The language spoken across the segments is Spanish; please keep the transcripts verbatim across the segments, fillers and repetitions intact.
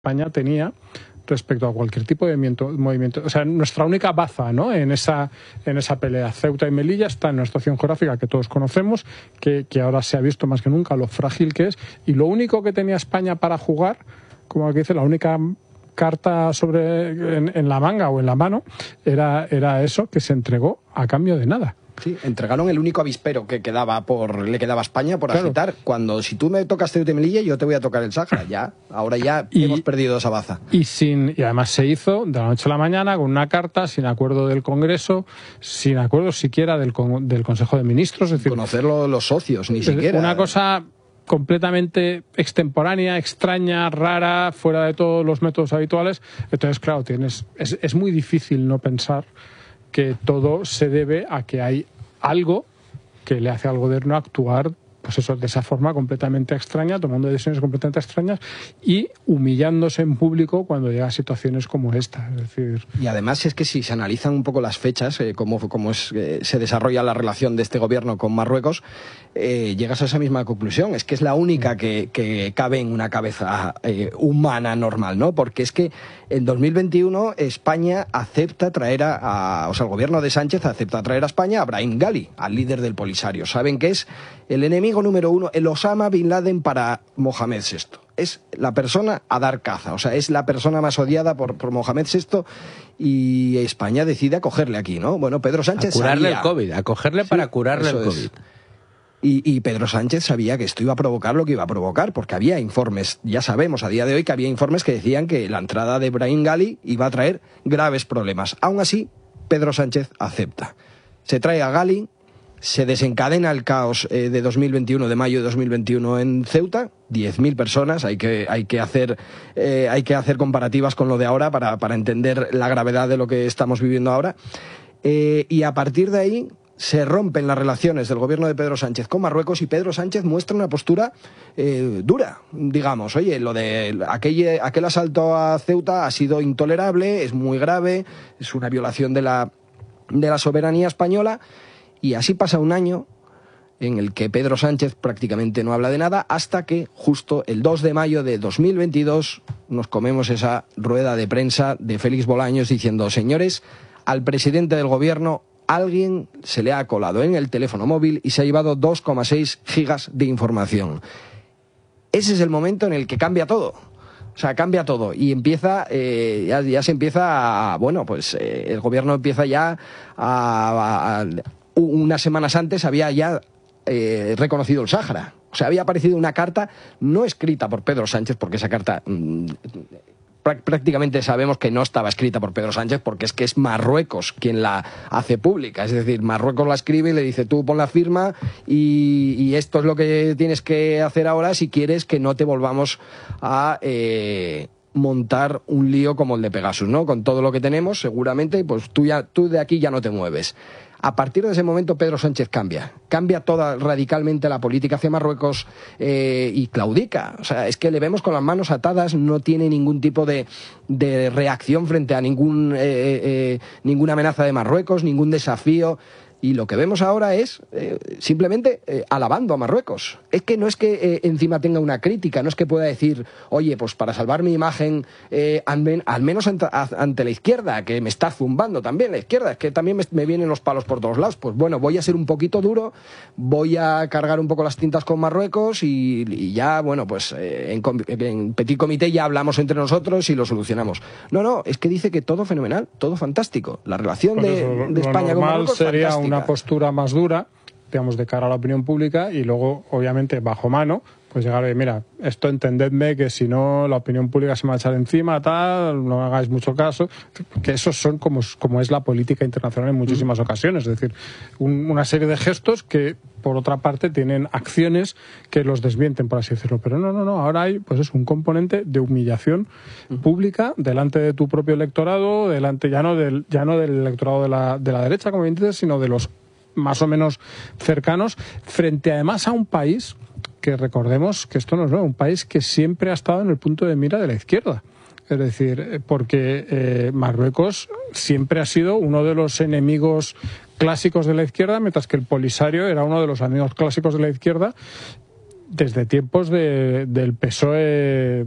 España tenía respecto a cualquier tipo de movimiento. O sea, nuestra única baza, ¿no?, en esa, en esa pelea. Ceuta y Melilla está en una situación geográfica que todos conocemos, que, que ahora se ha visto más que nunca lo frágil que es, y lo único que tenía España para jugar, como aquí dice, la única carta sobre en, en la manga o en la mano, era, era eso, que se entregó a cambio de nada. Sí, entregaron el único avispero que quedaba por, le quedaba a España por claro. agitar. Cuando si tú me tocas Ceuta y Melilla, yo te voy a tocar el Sáhara. Ya, ahora ya y, hemos perdido esa baza. Y, sin, y además se hizo de la noche a la mañana con una carta, sin acuerdo del Congreso, sin acuerdo siquiera del, del Consejo de Ministros. Es decir, conocerlo los socios, ni siquiera. Una cosa completamente extemporánea, extraña, rara, fuera de todos los métodos habituales. Entonces, claro, tienes es, es muy difícil no pensar que todo se debe a que hay algo que le hace al gobierno actuar, pues eso, de esa forma completamente extraña, tomando decisiones completamente extrañas y humillándose en público cuando llega a situaciones como esta. Es decir... Y además es que si se analizan un poco las fechas, eh, cómo, cómo es, eh, se desarrolla la relación de este gobierno con Marruecos, eh, llegas a esa misma conclusión. Es que es la única que, que cabe en una cabeza eh, humana normal, ¿no? Porque es que en dos mil veintiuno España acepta traer a, a... O sea, el gobierno de Sánchez acepta traer a España a Brahim Ghali, al líder del Polisario. Saben que es el enemigo número uno, el Osama Bin Laden para Mohamed sexto. Es la persona a dar caza, o sea, es la persona más odiada por, por Mohamed sexto, y España decide acogerle aquí, ¿no? Bueno, Pedro Sánchez a curarle sabía, el COVID, acogerle sí, para curarle el COVID. Es. Y, y Pedro Sánchez sabía que esto iba a provocar lo que iba a provocar, porque había informes, ya sabemos a día de hoy que había informes que decían que la entrada de Brahim Ghali iba a traer graves problemas. Aún así, Pedro Sánchez acepta. Se trae a Ghali, se desencadena el caos eh, de dos mil veintiuno, de mayo de dos mil veintiuno en Ceuta, diez mil personas, hay que, hay que hacer, eh, hay que hacer comparativas con lo de ahora para, para entender la gravedad de lo que estamos viviendo ahora, eh, y a partir de ahí se rompen las relaciones del gobierno de Pedro Sánchez con Marruecos y Pedro Sánchez muestra una postura eh, dura, digamos. Oye, lo de aquel, aquel asalto a Ceuta ha sido intolerable, es muy grave, es una violación de la, de la soberanía española. Y así pasa un año en el que Pedro Sánchez prácticamente no habla de nada, hasta que justo el dos de mayo de dos mil veintidós nos comemos esa rueda de prensa de Félix Bolaños diciendo: señores, al presidente del gobierno alguien se le ha colado en el teléfono móvil y se ha llevado dos coma seis gigas de información. Ese es el momento en el que cambia todo. O sea, cambia todo y empieza, eh, ya, ya se empieza a, bueno, pues eh, el gobierno empieza ya a... a, a unas semanas antes había ya eh, reconocido el Sáhara. O sea, había aparecido una carta no escrita por Pedro Sánchez, porque esa carta mmm, prácticamente sabemos que no estaba escrita por Pedro Sánchez, porque es que es Marruecos quien la hace pública. Es decir, Marruecos la escribe y le dice: tú pon la firma y, y esto es lo que tienes que hacer ahora si quieres que no te volvamos a... Eh, montar un lío como el de Pegasus, ¿no? Con todo lo que tenemos, seguramente, pues tú, ya, tú de aquí ya no te mueves. A partir de ese momento Pedro Sánchez cambia, cambia toda radicalmente la política hacia Marruecos eh, y claudica. O sea, es que le vemos con las manos atadas, no tiene ningún tipo de, de reacción frente a ningún, eh, eh, ninguna amenaza de Marruecos, ningún desafío. Y lo que vemos ahora es eh, simplemente eh, alabando a Marruecos. Es que no es que eh, encima tenga una crítica, no es que pueda decir: oye, pues para salvar mi imagen, eh, al, al menos ante, ante la izquierda, que me está zumbando también la izquierda, es que también me, me vienen los palos por todos lados. Pues bueno, voy a ser un poquito duro, voy a cargar un poco las tintas con Marruecos y, y ya, bueno, pues eh, en, en petit comité ya hablamos entre nosotros y lo solucionamos. No, no, es que dice que todo fenomenal, todo fantástico. La relación pues de, eso, de España con Marruecos sería fantástica. Una postura más dura, digamos, de cara a la opinión pública, y luego, obviamente, bajo mano, pues llegar a, mira, esto entendedme que si no la opinión pública se me va a echar encima, tal, no hagáis mucho caso, que esos son como, como es la política internacional en muchísimas mm. ocasiones, es decir, un, una serie de gestos que, por otra parte, tienen acciones que los desmienten, por así decirlo, pero no, no, no, ahora hay, pues es un componente de humillación mm. pública delante de tu propio electorado, delante ya no del, ya no del electorado de la, de la derecha, como bien dices, sino de los más o menos cercanos, frente además a un país que, recordemos que esto no es nuevo, un país que siempre ha estado en el punto de mira de la izquierda. Es decir, porque eh, Marruecos siempre ha sido uno de los enemigos clásicos de la izquierda, mientras que el Polisario era uno de los amigos clásicos de la izquierda desde tiempos de, del P S O E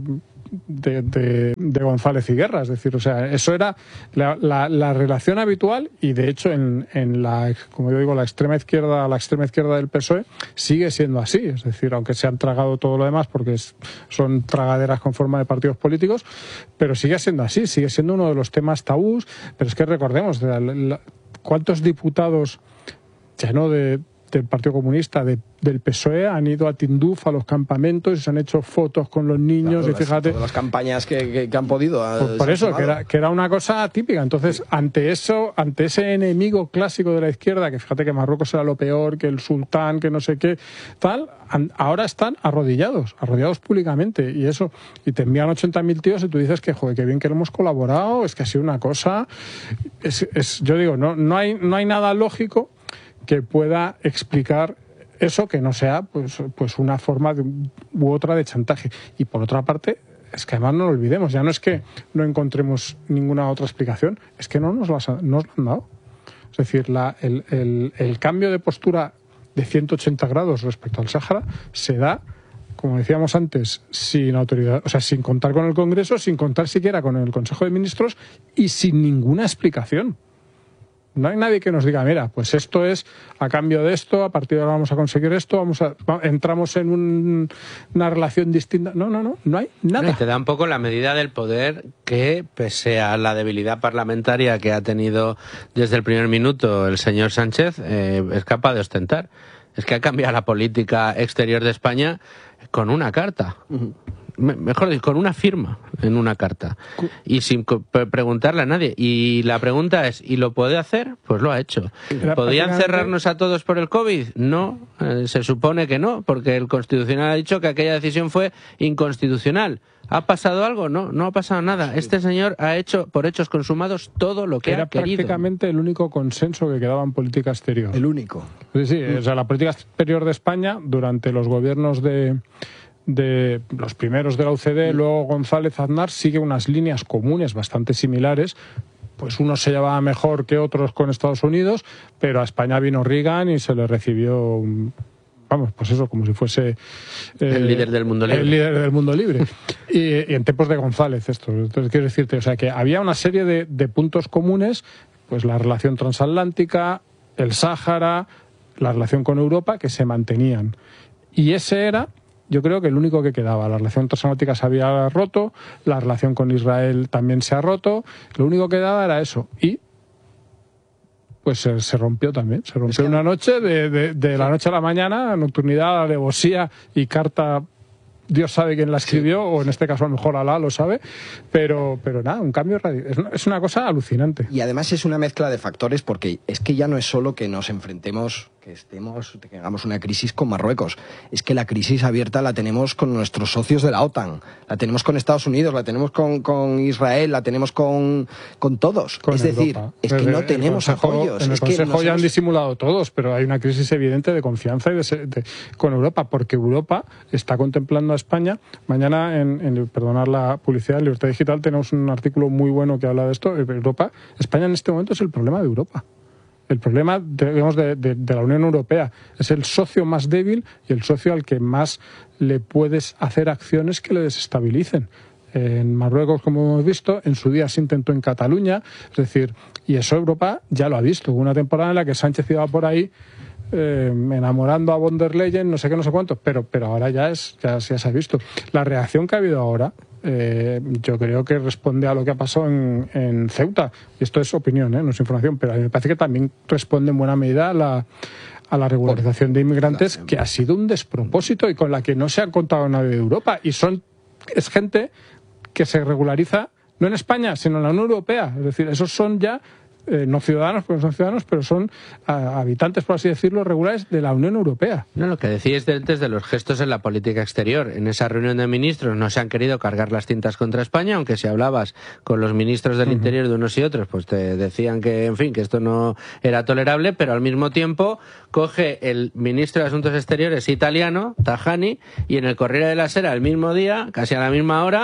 de, de, de González y Guerra. Es decir, o sea, eso era la, la, la relación habitual y de hecho en, en la, como yo digo, la extrema izquierda, la extrema izquierda del P S O E sigue siendo así. Es decir, aunque se han tragado todo lo demás porque es, son tragaderas con forma de partidos políticos, pero sigue siendo así, sigue siendo uno de los temas tabús. Pero es que recordemos, la, la, ¿cuántos diputados ya no de del Partido Comunista, de, del P S O E, han ido a Tinduf, a los campamentos y se han hecho fotos con los niños? Claro, y fíjate, todas las campañas que, que, que han podido. Por, por eso, que era, que era una cosa típica. Entonces, ante eso, ante ese enemigo clásico de la izquierda, que fíjate que Marruecos era lo peor, que el sultán, que no sé qué, tal, ahora están arrodillados, arrodillados públicamente. Y eso, y te envían ochenta mil tíos y tú dices que, joder, qué bien que hemos colaborado, es que ha sido una cosa. Es, es, yo digo, no, no hay, no hay nada lógico que pueda explicar eso que no sea pues, pues una forma de, u otra de chantaje. Y por otra parte, es que además no lo olvidemos, ya no es que no encontremos ninguna otra explicación, es que no nos lo, has, nos lo han dado. Es decir, la, el, el, el cambio de postura de ciento ochenta grados respecto al Sáhara se da, como decíamos antes, sin autoridad, o sea, sin contar con el Congreso, sin contar siquiera con el Consejo de Ministros y sin ninguna explicación. No hay nadie que nos diga, mira, pues esto es a cambio de esto, a partir de ahora vamos a conseguir esto, vamos a entramos en un, una relación distinta. No, no, no, no hay nada. Y te da un poco la medida del poder que, pese a la debilidad parlamentaria que ha tenido desde el primer minuto el señor Sánchez, eh, es capaz de ostentar. Es que ha cambiado la política exterior de España con una carta. Uh-huh. Mejor dicho, con una firma en una carta y sin preguntarle a nadie. Y la pregunta es, ¿y lo puede hacer? Pues lo ha hecho. ¿Podían cerrarnos a todos por el COVID? No, eh, se supone que no, porque el Constitucional ha dicho que aquella decisión fue inconstitucional. ¿Ha pasado algo? No, no ha pasado nada. Este señor ha hecho, por hechos consumados, todo lo que Era ha querido. Era prácticamente el único consenso que quedaba en política exterior. El único. Sí, sí, o sea, la política exterior de España, durante los gobiernos de... de los primeros de la U C D, luego González Aznar, sigue unas líneas comunes bastante similares. Pues unos se llevaba mejor que otros con Estados Unidos, pero a España vino Reagan y se le recibió, vamos, pues eso, como si fuese eh, el líder del mundo libre. El líder del mundo libre. y, y en tiempos de González esto. Entonces quiero decirte, o sea, que había una serie de, de puntos comunes, pues la relación transatlántica, el Sáhara, la relación con Europa, que se mantenían. Y ese era, yo creo que el único que quedaba. La relación transatlántica se había roto, la relación con Israel también se ha roto, lo único que quedaba era eso. Y pues se, se rompió también. Se rompió es que... una noche, de, de, de la noche a la mañana, nocturnidad, alevosía y carta... Dios sabe quién la escribió, sí, o en este caso a lo mejor Alá lo sabe, pero, pero nada, un cambio radical. Es una, es una cosa alucinante. Y además es una mezcla de factores, porque es que ya no es solo que nos enfrentemos, que estemos, que tengamos una crisis con Marruecos, es que la crisis abierta la tenemos con nuestros socios de la OTAN, la tenemos con Estados Unidos, la tenemos con, con Israel, la tenemos con, con todos. Con es Europa. Decir, es que no tenemos Consejo, apoyos. En el es Consejo que nos ya hemos... han disimulado todos, pero hay una crisis evidente de confianza y de, de, con Europa, porque Europa está contemplando a España. Mañana, en, en perdonar la publicidad, en Libertad Digital, tenemos un artículo muy bueno que habla de esto. Europa, España en este momento es el problema de Europa. El problema, digamos, de, de, de la Unión Europea. Es el socio más débil y el socio al que más le puedes hacer acciones que le desestabilicen. En Marruecos, como hemos visto, en su día se intentó en Cataluña. Es decir, y eso Europa ya lo ha visto. Hubo una temporada en la que Sánchez iba por ahí Eh, enamorando a von der Leyen, no sé qué, no sé cuánto, pero, pero ahora ya, es, ya, ya se ha visto. La reacción que ha habido ahora, eh, yo creo que responde a lo que ha pasado en, en Ceuta. Y esto es opinión, ¿eh? No es información, pero a mí me parece que también responde en buena medida a la, a la regularización de inmigrantes, que ha sido un despropósito y con la que no se ha contado nadie de Europa. Y son es gente que se regulariza no en España, sino en la Unión Europea. Es decir, esos son ya... Eh, no ciudadanos, porque no son ciudadanos, pero son uh, habitantes, por así decirlo, regulares de la Unión Europea. No, lo que decíais antes de los gestos en la política exterior. En esa reunión de ministros no se han querido cargar las tintas contra España, aunque si hablabas con los ministros del uh-huh. Interior de unos y otros, pues te decían que, en fin, que esto no era tolerable, pero al mismo tiempo coge el ministro de Asuntos Exteriores italiano, Tajani, y en el Corriere della Sera, el mismo día, casi a la misma hora,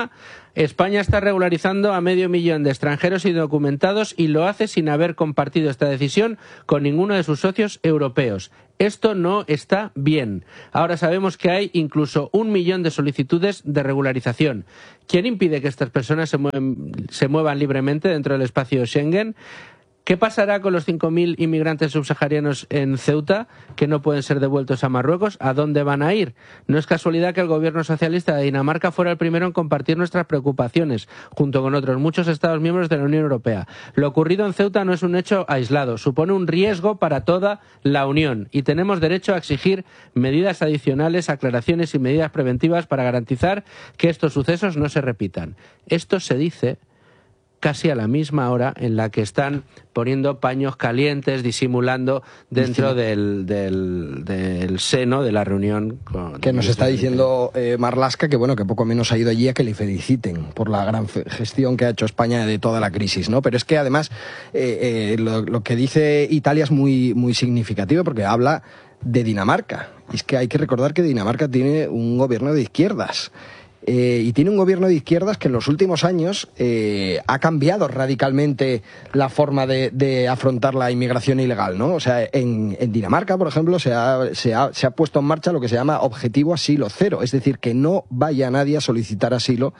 España está regularizando a medio millón de extranjeros indocumentados y lo hace sin haber compartido esta decisión con ninguno de sus socios europeos. Esto no está bien. Ahora sabemos que hay incluso un millón de solicitudes de regularización. ¿Quién impide que estas personas se, mueven, se muevan libremente dentro del espacio Schengen? ¿Qué pasará con los cinco mil inmigrantes subsaharianos en Ceuta que no pueden ser devueltos a Marruecos? ¿A dónde van a ir? No es casualidad que el gobierno socialista de Dinamarca fuera el primero en compartir nuestras preocupaciones, junto con otros muchos Estados miembros de la Unión Europea. Lo ocurrido en Ceuta no es un hecho aislado, supone un riesgo para toda la Unión y tenemos derecho a exigir medidas adicionales, aclaraciones y medidas preventivas para garantizar que estos sucesos no se repitan. Esto se dice casi a la misma hora en la que están poniendo paños calientes, disimulando dentro del, del, del seno de la reunión. Con que nos está diciendo eh, Marlaska que bueno que poco menos ha ido allí a que le feliciten por la gran gestión que ha hecho España de toda la crisis, ¿no? Pero es que además eh, eh, lo, lo que dice Italia es muy, muy significativo porque habla de Dinamarca. Y es que hay que recordar que Dinamarca tiene un gobierno de izquierdas. Eh, y tiene un gobierno de izquierdas que en los últimos años eh, ha cambiado radicalmente la forma de, de afrontar la inmigración ilegal, ¿no? O sea, en, en Dinamarca, por ejemplo, se ha, se, ha, se ha puesto en marcha lo que se llama objetivo asilo cero, es decir, que no vaya nadie a solicitar asilo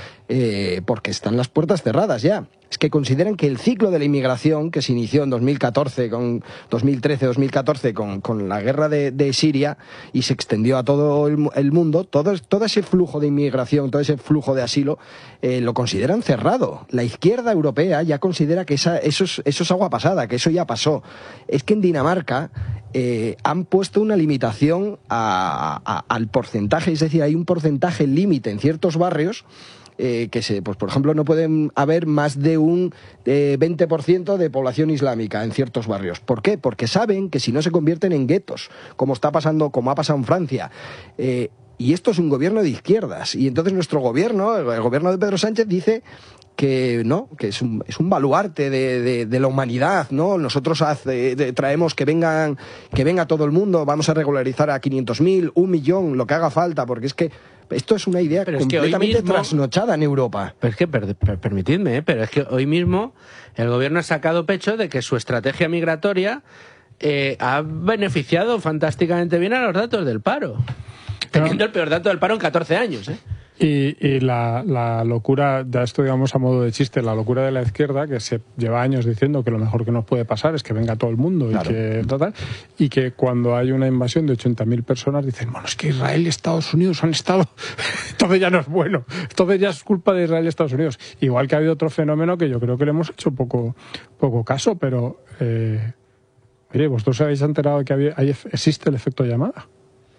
eh, porque están las puertas cerradas ya. Es que consideran que el ciclo de la inmigración que se inició en dos mil catorce, con dos mil trece, dos mil catorce, con, con la guerra de, de Siria y se extendió a todo el, el mundo, todo, todo ese flujo de inmigración, todo ese flujo de asilo, eh, lo consideran cerrado. La izquierda europea ya considera que esa, eso, es, eso es agua pasada, que eso ya pasó. Es que en Dinamarca eh, han puesto una limitación a, a, al porcentaje, es decir, hay un porcentaje límite en ciertos barrios. Eh, que se, pues por ejemplo no pueden haber más de un eh, veinte por ciento de población islámica en ciertos barrios. ¿Por qué? Porque saben que si no se convierten en guetos, como está pasando, como ha pasado en Francia. Eh, y esto es un gobierno de izquierdas. Y entonces nuestro gobierno, el gobierno de Pedro Sánchez, dice que no, que es un, es un baluarte de, de, de la humanidad, ¿no? Nosotros hace, de, traemos que vengan, que venga todo el mundo, vamos a regularizar a quinientos mil, un millón, lo que haga falta, porque es que esto es una idea pero completamente es mismo, trasnochada en Europa. Pero es que, per, per, permitidme, ¿eh? pero es que hoy mismo el gobierno ha sacado pecho de que su estrategia migratoria eh, ha beneficiado fantásticamente bien a los datos del paro. Teniendo el peor dato del paro en catorce años, ¿eh? Y, y la, la locura, ya esto digamos a modo de chiste, la locura de la izquierda, que se lleva años diciendo que lo mejor que nos puede pasar es que venga todo el mundo claro. y, que, total, y que cuando hay una invasión de ochenta mil personas dicen, bueno, es que Israel y Estados Unidos han estado, entonces ya no es bueno, entonces ya es culpa de Israel y Estados Unidos. Igual que ha habido otro fenómeno que yo creo que le hemos hecho poco, poco caso, pero, eh, oye, vosotros habéis enterado de que había, hay, existe el efecto llamada.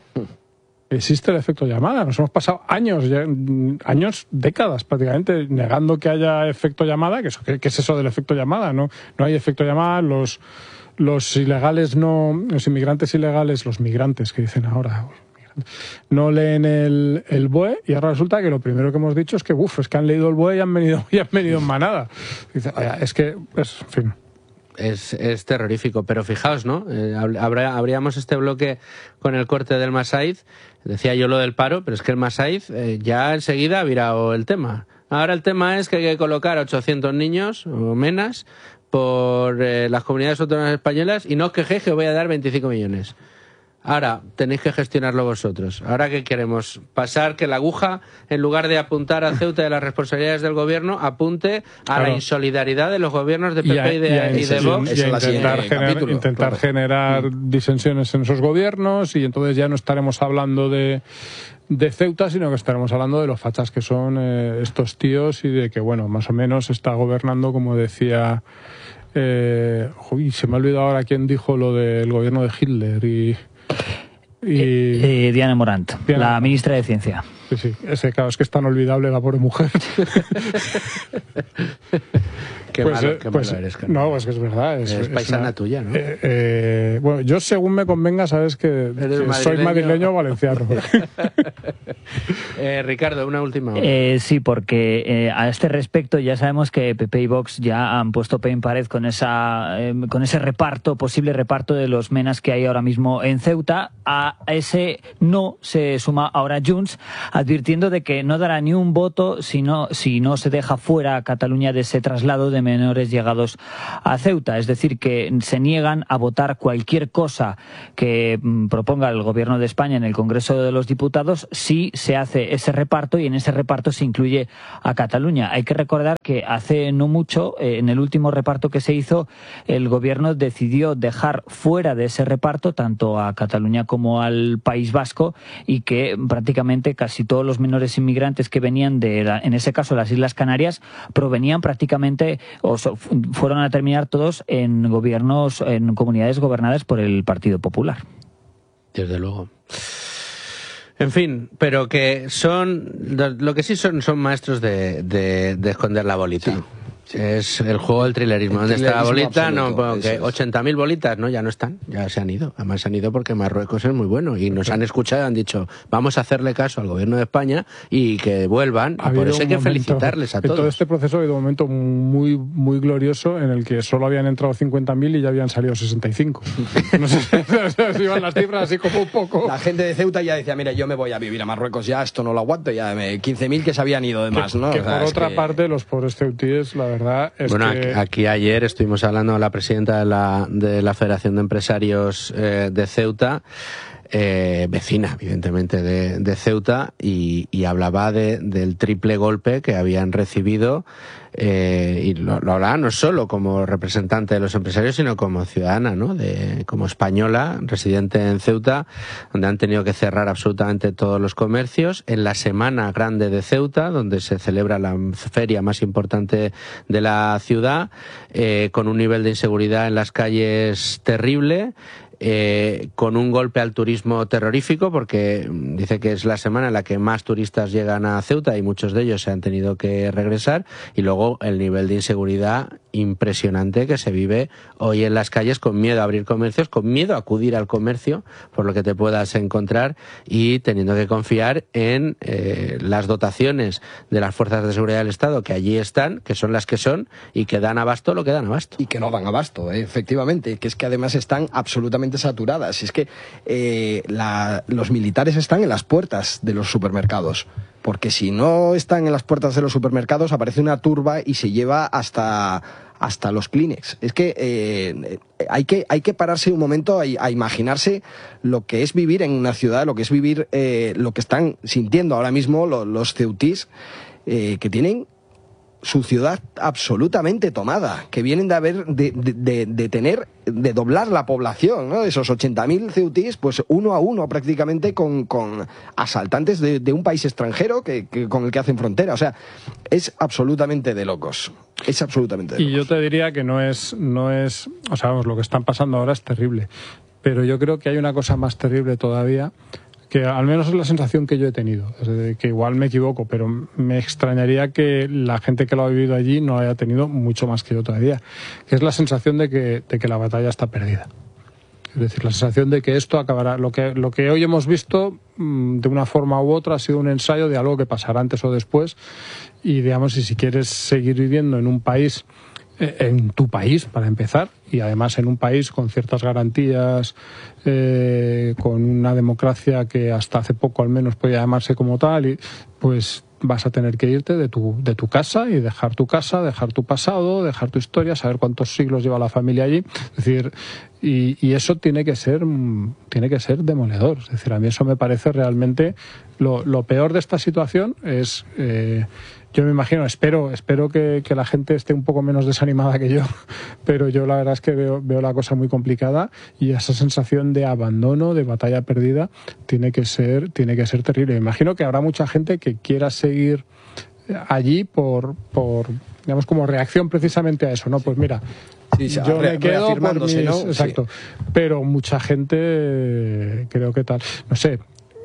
Existe el efecto llamada. Nos hemos pasado años, años, décadas prácticamente, negando que haya efecto llamada. ¿Qué es, qué es eso del efecto llamada? No, no hay efecto llamada. Los, los ilegales no, los inmigrantes ilegales, los migrantes que dicen ahora, no leen el, el B O E y ahora resulta que lo primero que hemos dicho es que, uff, es que han leído el B O E y han venido, y han venido en manada. Dice, es que, es, en fin. Es, es terrorífico, pero fijaos, ¿no? Eh, habría, habríamos este bloque con el corte del Massaid, decía yo lo del paro, pero es que el Massaid eh, ya enseguida ha virado el tema. Ahora el tema es que hay que colocar a ochocientos niños o menos por eh, las comunidades autónomas españolas y no os quejéis que os voy a dar veinticinco millones. Ahora tenéis que gestionarlo vosotros. Ahora ¿qué queremos? Pasar que la aguja, en lugar de apuntar a Ceuta de las responsabilidades del gobierno, apunte a claro. la insolidaridad de los gobiernos de P P y, a, y de, y a, y de Vox. Y a intentar, eh, generar, capítulo, intentar claro. generar mm. disensiones en esos gobiernos y entonces ya no estaremos hablando de, de Ceuta, sino que estaremos hablando de los fachas que son eh, estos tíos y de que, bueno, más o menos está gobernando, como decía... Eh, uy, se me ha olvidado ahora quién dijo lo del gobierno de Hitler y... Y... Eh, eh, Diana Morant, Diana, la ministra de Ciencia. Sí, sí, ese, claro, es que es tan olvidable la pobre mujer. Qué pues, malo, qué pues, malo eres, Carlos. No, pues que es verdad. Es, es, es paisana una, tuya, ¿no? Eh, eh, bueno, yo según me convenga, sabes que, que soy madrileño o valenciano. Eh, Ricardo, una última. Eh, sí, porque eh, a este respecto ya sabemos que P P y Vox ya han puesto pie en pared con esa eh, con ese reparto, posible reparto de los menas que hay ahora mismo en Ceuta. A ese no se suma ahora Junts, advirtiendo de que no dará ni un voto si no, si no se deja fuera a Cataluña de ese traslado de menores llegados a Ceuta. Es decir, que se niegan a votar cualquier cosa que mm, proponga el Gobierno de España en el Congreso de los Diputados si se hace ese reparto, y en ese reparto se incluye a Cataluña. Hay que recordar que hace no mucho, eh, en el último reparto que se hizo, el Gobierno decidió dejar fuera de ese reparto tanto a Cataluña como al País Vasco, y que prácticamente casi todos los menores inmigrantes que venían de, la, en ese caso, las Islas Canarias, provenían prácticamente, o so, fueron a terminar todos en gobiernos, en comunidades gobernadas por el Partido Popular. Desde luego. En fin, pero que son, lo que sí son, son maestros de, de, de esconder la bolita. Sí. Sí. Es el juego del trilerismo. ¿Dónde está la bolita? Absoluto, no, porque ochenta mil bolitas, no, ya no están, ya se han ido. Además se han ido porque Marruecos es muy bueno y nos han escuchado y han dicho, vamos a hacerle caso al gobierno de España y que vuelvan. Y por eso hay que momento, felicitarles a todos. En todo este proceso ha habido un momento muy muy glorioso en el que solo habían entrado cincuenta mil y ya habían salido sesenta y cinco. No sé si iban las cifras así como un poco. La gente de Ceuta ya decía, mira, yo me voy a vivir a Marruecos, ya esto no lo aguanto, ya me, quince mil que se habían ido de más, que, ¿no? Que o sea, por otra que... parte, los pobres ceutíes, la verdad es bueno, que... aquí, aquí ayer estuvimos hablando a la presidenta de la, de la Federación de Empresarios eh, de Ceuta, eh, vecina evidentemente de, de Ceuta, y, y hablaba de, del triple golpe que habían recibido, eh, y lo, lo hablaba no solo como representante de los empresarios, sino como ciudadana, ¿no? De, como española, residente en Ceuta, donde han tenido que cerrar absolutamente todos los comercios en la Semana Grande de Ceuta, donde se celebra la feria más importante de la ciudad, eh, con un nivel de inseguridad en las calles terrible. Eh, con un golpe al turismo terrorífico, porque dice que es la semana en la que más turistas llegan a Ceuta y muchos de ellos se han tenido que regresar, y luego el nivel de inseguridad impresionante que se vive hoy en las calles, con miedo a abrir comercios, con miedo a acudir al comercio por lo que te puedas encontrar, y teniendo que confiar en eh, las dotaciones de las fuerzas de seguridad del Estado que allí están, que son las que son y que dan abasto lo que dan abasto. Y que no dan abasto, eh, efectivamente, que es que además están absolutamente saturadas. Es que eh, la, los militares están en las puertas de los supermercados, porque si no están en las puertas de los supermercados aparece una turba y se lleva hasta hasta los Kleenex. Es que eh, hay que hay que pararse un momento a, a imaginarse lo que es vivir en una ciudad, lo que es vivir eh, lo que están sintiendo ahora mismo los, los ceutís, eh, que tienen su ciudad absolutamente tomada, que vienen de haber de, de, de, de tener, de doblar la población, ¿no? Esos ochenta mil ceutís, pues uno a uno prácticamente con, con asaltantes de, de un país extranjero que, que, con el que hacen frontera. O sea, es absolutamente de locos. Es absolutamente de locos. Y yo te diría que no es, no es, o sea, vamos, lo que están pasando ahora es terrible. Pero yo creo que hay una cosa más terrible todavía, que al menos es la sensación que yo he tenido, que igual me equivoco, pero me extrañaría que la gente que lo ha vivido allí no haya tenido mucho más que yo todavía, que es la sensación de que, de que la batalla está perdida. Es decir, la sensación de que esto acabará. Lo que, lo que hoy hemos visto, de una forma u otra, ha sido un ensayo de algo que pasará antes o después, y digamos, y si quieres seguir viviendo en un país, en tu país, para empezar, y además en un país con ciertas garantías, eh, con una democracia que hasta hace poco al menos podía llamarse como tal, y pues vas a tener que irte de tu, de tu casa y dejar tu casa, dejar tu pasado, dejar tu historia, saber cuántos siglos lleva la familia allí. Es decir, y, y eso tiene que ser tiene que ser demoledor. Es decir, a mí eso me parece realmente lo, lo peor de esta situación. Es eh, yo me imagino, espero espero que, que la gente esté un poco menos desanimada que yo, pero yo la verdad es que veo, veo la cosa muy complicada, y esa sensación de abandono, de batalla perdida, tiene que ser tiene que ser terrible. Me imagino que habrá mucha gente que quiera seguir allí por, por digamos, como reacción precisamente a eso, ¿no? Pues mira, sí, yo re, me quedo por mis, ¿no? Exacto. Sí. Pero mucha gente, creo que tal, no sé,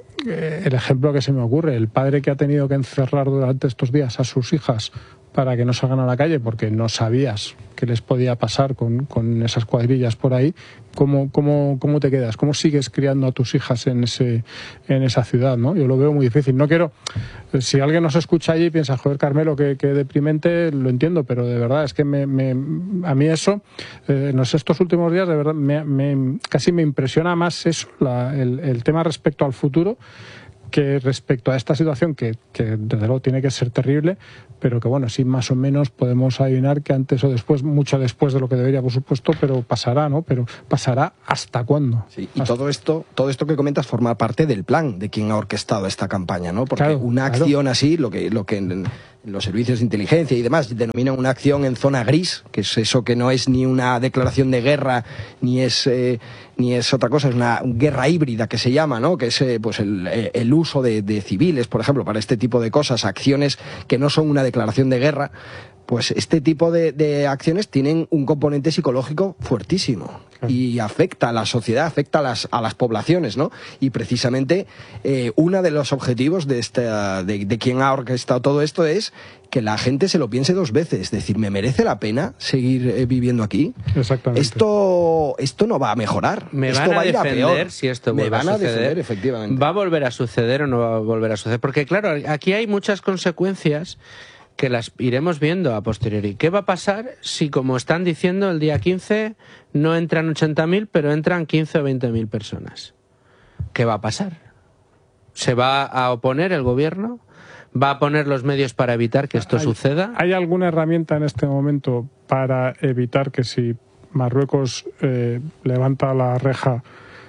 el ejemplo que se me ocurre, el padre que ha tenido que encerrar durante estos días a sus hijas para que no salgan a la calle porque no sabías qué les podía pasar con, con esas cuadrillas por ahí, ¿cómo, cómo, cómo te quedas? ¿Cómo sigues criando a tus hijas en ese en esa ciudad, ¿no? Yo lo veo muy difícil. No quiero, si alguien nos escucha allí y piensa, joder, Carmelo, qué, qué deprimente, lo entiendo, pero de verdad es que me, me, a mí eso, eh, en estos últimos días, de verdad, me, me, casi me impresiona más eso, la, el, el tema respecto al futuro, que respecto a esta situación que, que desde luego tiene que ser terrible, pero que bueno, sí más o menos podemos adivinar que antes o después, mucho después de lo que debería, por supuesto, pero pasará, ¿no? Pero pasará ¿hasta cuándo? Sí, y hasta... todo esto, todo esto que comentas forma parte del plan de quien ha orquestado esta campaña, ¿no? Porque claro, una claro. acción así, lo que, lo que en, los servicios de inteligencia y demás denominan una acción en zona gris, que es eso que no es ni una declaración de guerra, ni es eh, ni es otra cosa, es una guerra híbrida que se llama, ¿no? Que es eh, pues el, el uso de, de civiles, por ejemplo, para este tipo de cosas, acciones que no son una declaración de guerra. Pues este tipo de, de acciones tienen un componente psicológico fuertísimo y afecta a la sociedad, afecta a las, a las poblaciones, ¿no? Y precisamente eh, uno de los objetivos de, esta, de, de quien ha orquestado todo esto es que la gente se lo piense dos veces, es decir, ¿me merece la pena seguir eh, viviendo aquí? Exactamente. Esto, esto no va a mejorar. Me esto van a va a ir defender a peor. si esto Me vuelve van a a suceder. defender, efectivamente. ¿Va a volver a suceder o no va a volver a suceder? Porque claro, aquí hay muchas consecuencias que las iremos viendo a posteriori. ¿Qué va a pasar si, como están diciendo, el día quince no entran ochenta mil, pero entran quince o veinte mil personas? ¿Qué va a pasar? ¿Se va a oponer el gobierno? ¿Va a poner los medios para evitar que esto ¿Hay, suceda? ¿Hay alguna herramienta en este momento para evitar que si Marruecos eh, levanta la reja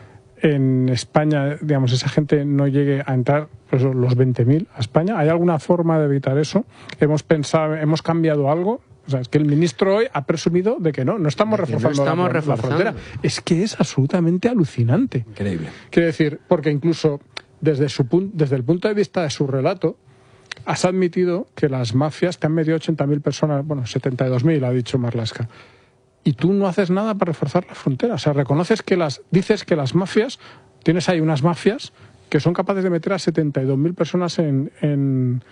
en España, digamos, esa gente no llegue a entrar, pues, los veinte mil a España? ¿Hay alguna forma de evitar eso? ¿Hemos pensado, hemos cambiado algo? O sea, es que el ministro hoy ha presumido de que no, no estamos De que reforzando, no estamos la, reforzando. la frontera. Es que es absolutamente alucinante. Increíble. Quiero decir, porque incluso desde, su pun- desde el punto de vista de su relato, has admitido que las mafias te han metido ochenta mil personas, bueno, setenta y dos mil ha dicho Marlaska, y tú no haces nada para reforzar la frontera. O sea, reconoces que las, dices que las mafias, tienes ahí unas mafias que son capaces de meter a setenta y dos mil personas en, en,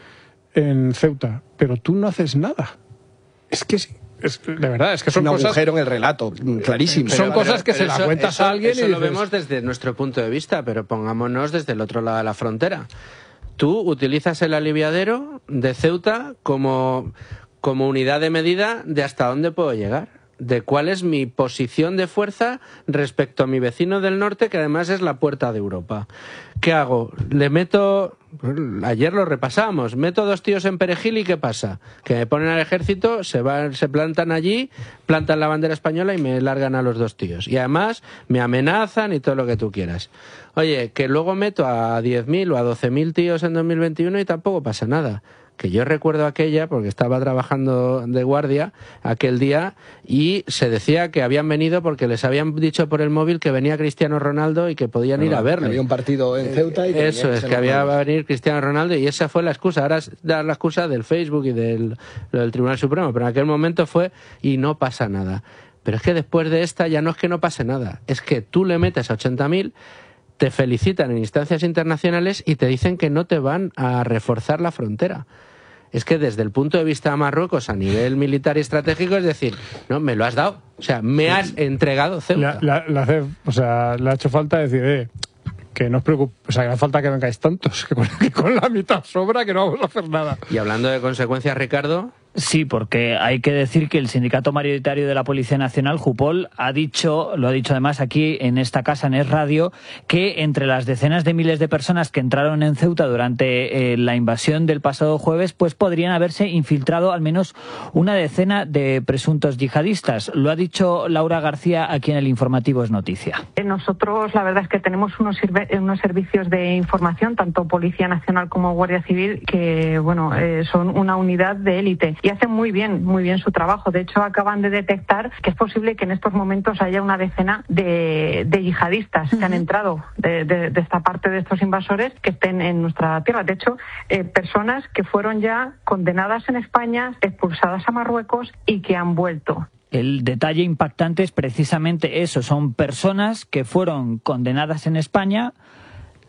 en Ceuta, pero tú no haces nada. Es que sí. Es, de verdad, es que son un cosas... agujero en el relato, clarísimo. Son Pero- cosas que pero se la eso- cuentas eso- a alguien eso y lo dices... vemos desde nuestro punto de vista, pero pongámonos desde el otro lado de la frontera. Tú utilizas el aliviadero de Ceuta como, como unidad de medida de hasta dónde puedo llegar, de cuál es mi posición de fuerza respecto a mi vecino del norte, que además es la puerta de Europa. ¿Qué hago? Le meto... Ayer lo repasamos. Meto dos tíos en Perejil y ¿qué pasa? Que me ponen al ejército, se van, se plantan allí, plantan la bandera española y me largan a los dos tíos. Y además me amenazan y todo lo que tú quieras. Oye, que luego meto a diez mil o a doce mil tíos en dos mil veintiuno y tampoco pasa nada. Que yo recuerdo aquella, porque estaba trabajando de guardia aquel día, y se decía que habían venido porque les habían dicho por el móvil que venía Cristiano Ronaldo y que podían Pero ir a verle. Había un partido en Ceuta y... Eso tenía es, ser que había normal. va a venir Cristiano Ronaldo y esa fue la excusa. Ahora es dar la excusa del Facebook y del, del Tribunal Supremo, pero en aquel momento fue y no pasa nada. Pero es que después de esta ya no es que no pase nada, es que tú le metes a ochenta mil, te felicitan en instancias internacionales y te dicen que no te van a reforzar la frontera. Es que desde el punto de vista de Marruecos a nivel militar y estratégico, es decir, no, me lo has dado. O sea, me has entregado Ceuta. La, la, la hace- o sea, le ha hecho falta decir, eh, que no os preocupéis, o sea, que no hace falta que vengáis tantos, que con, que con la mitad sobra, que no vamos a hacer nada. Y hablando de consecuencias, Ricardo... Sí, porque hay que decir que el Sindicato Mayoritario de la Policía Nacional, Jupol, ha dicho, lo ha dicho además aquí en esta casa, en Es Radio, que entre las decenas de miles de personas que entraron en Ceuta durante eh, la invasión del pasado jueves, pues podrían haberse infiltrado al menos una decena de presuntos yihadistas. Lo ha dicho Laura García aquí en el informativo Es Noticia. Nosotros, la verdad es que tenemos unos, sirve- unos servicios de información, tanto Policía Nacional como Guardia Civil, que bueno, eh, son una unidad de élite. Y hacen muy bien, muy bien su trabajo. De hecho, acaban de detectar que es posible que en estos momentos haya una decena de, de yihadistas que han entrado de, de, de esta parte de estos invasores que estén en nuestra tierra. De hecho, eh, personas que fueron ya condenadas en España, expulsadas a Marruecos y que han vuelto. El detalle impactante es precisamente eso, son personas que fueron condenadas en España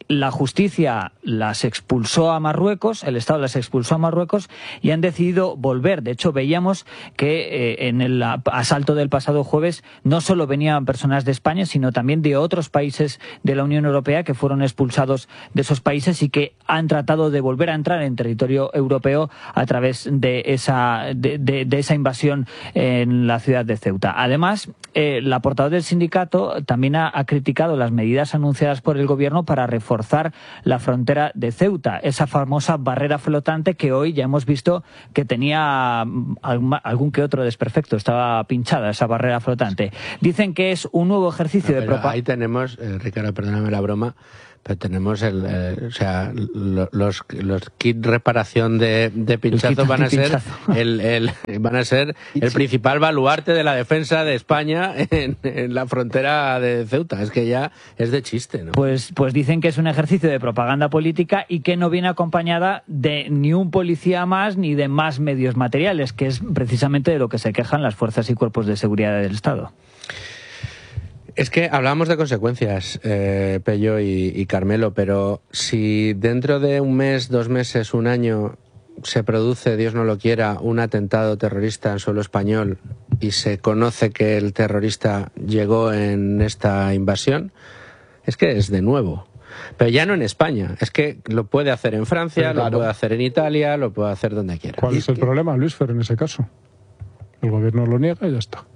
la justicia las expulsó a Marruecos, el Estado las expulsó a Marruecos y han decidido volver. De hecho, veíamos que eh, en el asalto del pasado jueves no solo venían personas de España, sino también de otros países de la Unión Europea que fueron expulsados de esos países y que han tratado de volver a entrar en territorio europeo a través de esa, de, de, de esa invasión en la ciudad de Ceuta. Además, eh, la portavoz del sindicato también ha, ha criticado las medidas anunciadas por el gobierno para reforzar forzar la frontera de Ceuta, esa famosa barrera flotante que hoy ya hemos visto que tenía algún que otro desperfecto, estaba pinchada esa barrera flotante. Dicen que es un nuevo ejercicio no, de propaganda. Ahí tenemos, eh, Ricardo, perdóname la broma, pero tenemos el, eh, o sea, lo, los, los kits reparación de, de pinchazo van a ser el, el, van a ser el principal baluarte de la defensa de España en, en la frontera de Ceuta. Es que ya es de chiste, ¿no? Pues, pues dicen que es un ejercicio de propaganda política y que no viene acompañada de ni un policía más ni de más medios materiales, que es precisamente de lo que se quejan las fuerzas y cuerpos de seguridad del Estado. Es que hablábamos de consecuencias, eh, Pello y, y Carmelo, pero si dentro de un mes, dos meses, un año se produce, Dios no lo quiera, un atentado terrorista en suelo español y se conoce que el terrorista llegó en esta invasión, es que es de nuevo. Pero ya no en España, es que lo puede hacer en Francia, claro, lo puede hacer en Italia, lo puede hacer donde quiera. ¿Cuál es el que... problema, Luis Fer, en ese caso? El gobierno lo niega y ya está.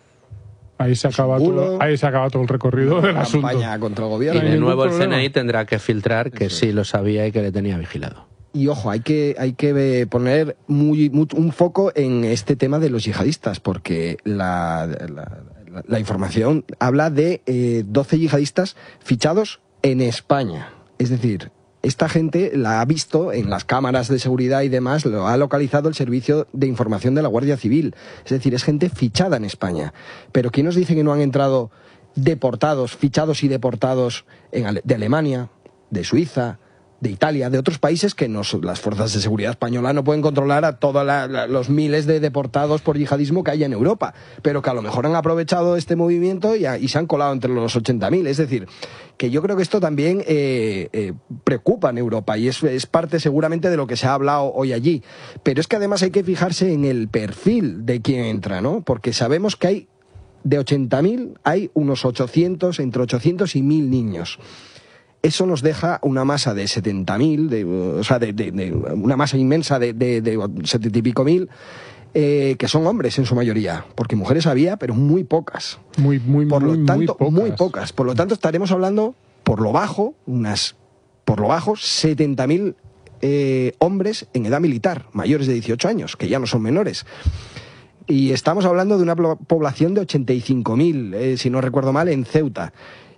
Ahí se acaba todo, ahí se acaba todo el recorrido del asunto. Contra el gobierno. Y de nuevo el C N I tendrá que filtrar que sí lo sabía y que le tenía vigilado. Y ojo, hay que, hay que poner muy, muy, un foco en este tema de los yihadistas, porque la, la, la, la información habla de eh, doce yihadistas fichados en España. Es decir, esta gente la ha visto en las cámaras de seguridad y demás, lo ha localizado el Servicio de Información de la Guardia Civil. Es decir, es gente fichada en España. Pero ¿quién nos dice que no han entrado deportados, fichados y deportados en, de Alemania, de Suiza, de Italia, de otros países que nos, las fuerzas de seguridad españolas no pueden controlar a todos los miles de deportados por yihadismo que hay en Europa, pero que a lo mejor han aprovechado este movimiento y, a, y se han colado entre los ochenta mil? Es decir, que yo creo que esto también eh, eh, preocupa en Europa y es, es parte seguramente de lo que se ha hablado hoy allí. Pero es que además hay que fijarse en el perfil de quien entra, ¿no? Porque sabemos que hay de ochenta mil, hay unos ochocientos, entre ochocientos y mil niños. Eso nos deja una masa de setenta mil, de, o sea, de, de, de una masa inmensa de, de, de setenta y pico mil, eh, que son hombres en su mayoría, porque mujeres había, pero muy pocas. Muy, muy, por lo muy, tanto, muy pocas. muy pocas. Por lo tanto, estaremos hablando, por lo bajo, unas, por lo bajo, setenta mil eh, hombres en edad militar, mayores de dieciocho años, que ya no son menores. Y estamos hablando de una población de ochenta y cinco mil, eh, si no recuerdo mal, en Ceuta.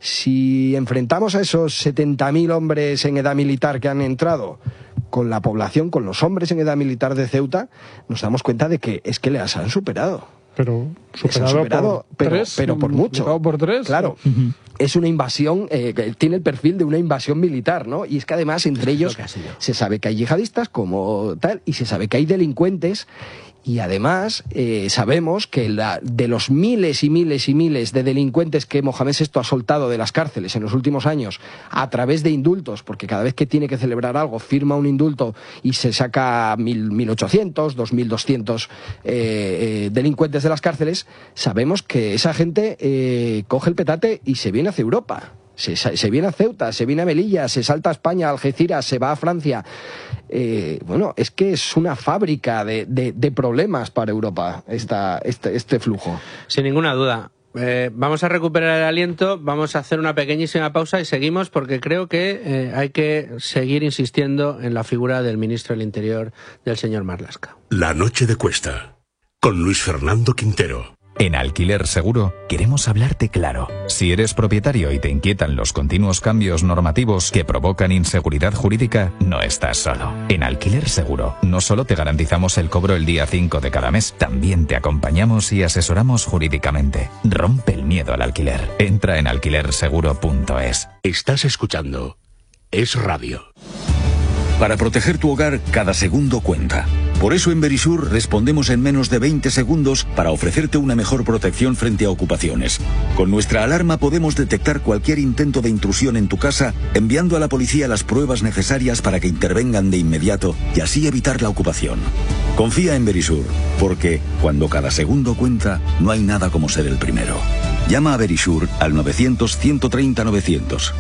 Si enfrentamos a esos setenta mil hombres en edad militar que han entrado con la población, con los hombres en edad militar de Ceuta, nos damos cuenta de que es que les han superado. Pero superado, han superado por pero, tres, pero por mucho. por tres. Claro. Uh-huh. Es una invasión, eh, que tiene el perfil de una invasión militar, ¿no? Y es que además entre ellos se sabe que hay yihadistas como tal y se sabe que hay delincuentes. Y además eh, sabemos que la, de los miles y miles y miles de delincuentes que Mohamed sexto ha soltado de las cárceles en los últimos años a través de indultos, porque cada vez que tiene que celebrar algo firma un indulto y se saca mil ochocientos, dos mil doscientos eh, eh, delincuentes de las cárceles, sabemos que esa gente eh, coge el petate y se viene hacia Europa. Se, se viene a Ceuta, se viene a Melilla, se salta a España, a Algeciras, se va a Francia. Eh, bueno, es que es una fábrica de, de, de problemas para Europa esta, este, este flujo. Sin ninguna duda. Eh, vamos a recuperar el aliento, vamos a hacer una pequeñísima pausa y seguimos porque creo que eh, hay que seguir insistiendo en la figura del ministro del Interior, del señor Marlaska. La noche de Cuesta, con Luis Fernando Quintero. En Alquiler Seguro queremos hablarte claro. Si eres propietario y te inquietan los continuos cambios normativos que provocan inseguridad jurídica, no estás solo. En Alquiler Seguro no solo te garantizamos el cobro el día cinco de cada mes, también te acompañamos y asesoramos jurídicamente. Rompe el miedo al alquiler. Entra en alquiler seguro punto es. Estás escuchando Es Radio. Para proteger tu hogar, cada segundo cuenta. Por eso en Verisur respondemos en menos de veinte segundos para ofrecerte una mejor protección frente a ocupaciones. Con nuestra alarma podemos detectar cualquier intento de intrusión en tu casa, enviando a la policía las pruebas necesarias para que intervengan de inmediato y así evitar la ocupación. Confía en Verisur, porque cuando cada segundo cuenta, no hay nada como ser el primero. Llama a Verisur al novecientos, ciento treinta, novecientos.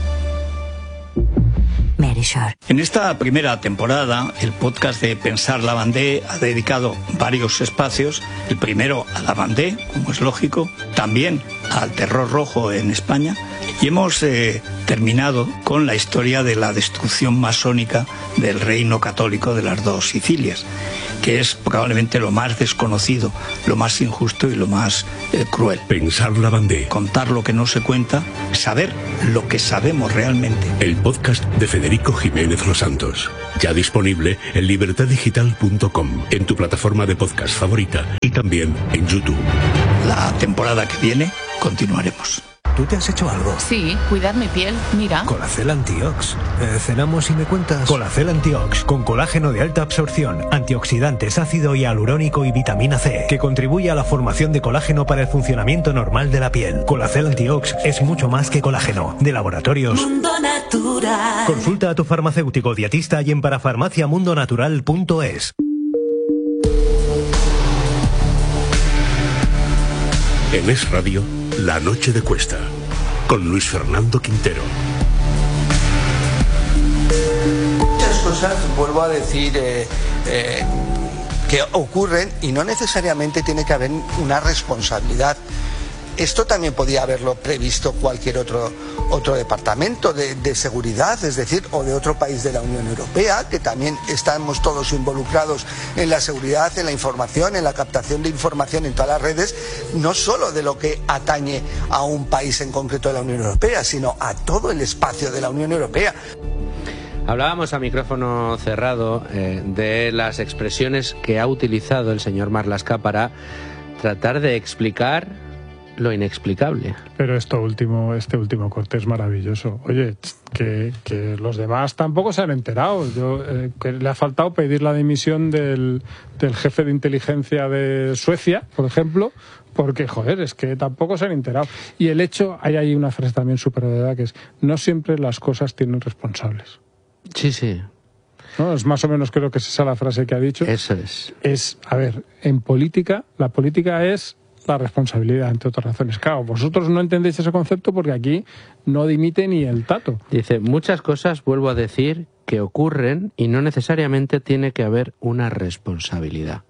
Verisur. En esta primera temporada, el podcast de Pensar Lavandé ha dedicado varios espacios. El primero a Lavandé, como es lógico, también al terror rojo en España. Y hemos eh, terminado con la historia de la destrucción masónica del reino católico de las dos Sicilias, que es probablemente lo más desconocido, lo más injusto y lo más eh, cruel. Pensar Lavandé. Contar lo que no se cuenta, saber lo que sabemos realmente. El podcast de Federico Jiménez Los Santos. Ya disponible en libertad digital punto com, en tu plataforma de podcast favorita y también en YouTube. La temporada que viene continuaremos. ¿Tú te has hecho algo? Sí, cuidar mi piel, mira. Colacel Antiox. Eh, cenamos y me cuentas. Colacel Antiox, con colágeno de alta absorción, antioxidantes, ácido hialurónico y vitamina C, que contribuye a la formación de colágeno para el funcionamiento normal de la piel. Colacel Antiox es mucho más que colágeno. De Laboratorios Mundo Natural. Consulta a tu farmacéutico dietista y en parafarmacia mundo natural punto es. En Es Radio, La Noche de Cuesta, con Luis Fernando Quintero. Muchas cosas, vuelvo a decir, eh, eh, que ocurren y no necesariamente tiene que haber una responsabilidad. Esto también podía haberlo previsto cualquier otro, otro departamento de, de seguridad, es decir, o de otro país de la Unión Europea, que también estamos todos involucrados en la seguridad, en la información, en la captación de información en todas las redes, no solo de lo que atañe a un país en concreto de la Unión Europea, sino a todo el espacio de la Unión Europea. Hablábamos a micrófono cerrado eh, de las expresiones que ha utilizado el señor Marlaska para tratar de explicar lo inexplicable. Pero esto último, este último corte es maravilloso. Oye, que, que los demás tampoco se han enterado. Yo, eh, que le ha faltado pedir la dimisión del, del jefe de inteligencia de Suecia, por ejemplo, porque, joder, es que tampoco se han enterado. Y el hecho, hay ahí una frase también súper de verdad, que es, no siempre las cosas tienen responsables. Sí, sí. ¿No? Es más o menos, creo que es esa la frase que ha dicho. Eso es. Es, a ver, en política, la política es la responsabilidad, entre otras razones. Claro, vosotros no entendéis ese concepto porque aquí no dimite ni el tato. Dice, muchas cosas, vuelvo a decir, que ocurren y no necesariamente tiene que haber una responsabilidad.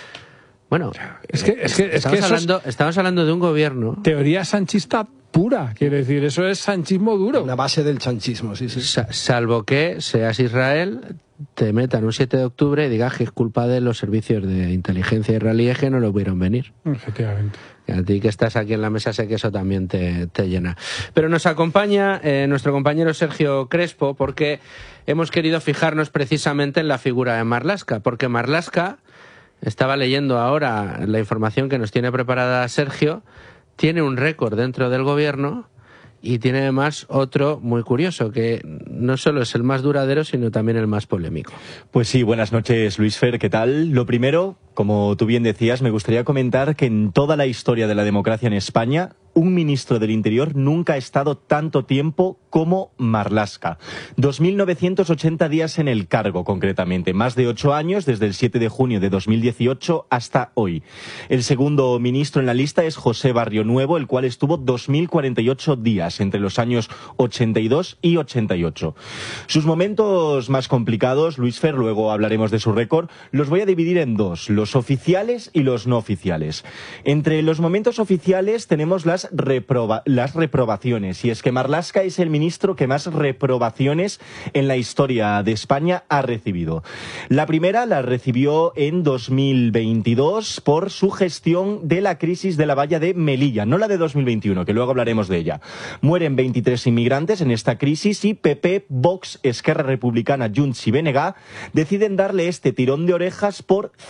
Bueno, es que, es que, es estamos, que hablando, es estamos hablando de un gobierno... Teoría sanchista pura, quiere decir, eso es sanchismo duro. Una base del sanchismo, sí, sí. Sa- salvo que seas Israel, te metan un siete de octubre y digas que es culpa de los servicios de inteligencia israelíes que no lo vieron venir. Efectivamente. Y a ti que estás aquí en la mesa sé que eso también te, te llena. Pero nos acompaña eh, nuestro compañero Sergio Crespo porque hemos querido fijarnos precisamente en la figura de Marlaska, porque Marlaska, estaba leyendo ahora la información que nos tiene preparada Sergio, tiene un récord dentro del gobierno y tiene además otro muy curioso, que no solo es el más duradero, sino también el más polémico. Pues sí, buenas noches, Luis Fer, ¿qué tal? Lo primero, como tú bien decías, me gustaría comentar que en toda la historia de la democracia en España, un ministro del Interior nunca ha estado tanto tiempo como Marlaska. dos mil novecientos ochenta días en el cargo, concretamente. Más de ocho años, desde el siete de junio de dos mil dieciocho hasta hoy. El segundo ministro en la lista es José Barrio Nuevo, el cual estuvo dos mil cuarenta y ocho días, entre los años ochenta y dos y ochenta y ocho. Sus momentos más complicados, Luis Fer, luego hablaremos de su récord, los voy a dividir en dos, los oficiales y los no oficiales. Entre los momentos oficiales tenemos las Reproba, las reprobaciones, y es que Marlaska es el ministro que más reprobaciones en la historia de España ha recibido. La primera la recibió en dos mil veintidós por su gestión de la crisis de la valla de Melilla, no la de dos mil veintiuno, que luego hablaremos de ella. Mueren veintitrés inmigrantes en esta crisis y P P, Vox, Esquerra Republicana, Junts y B N G deciden darle este tirón de orejas por, cito textualmente,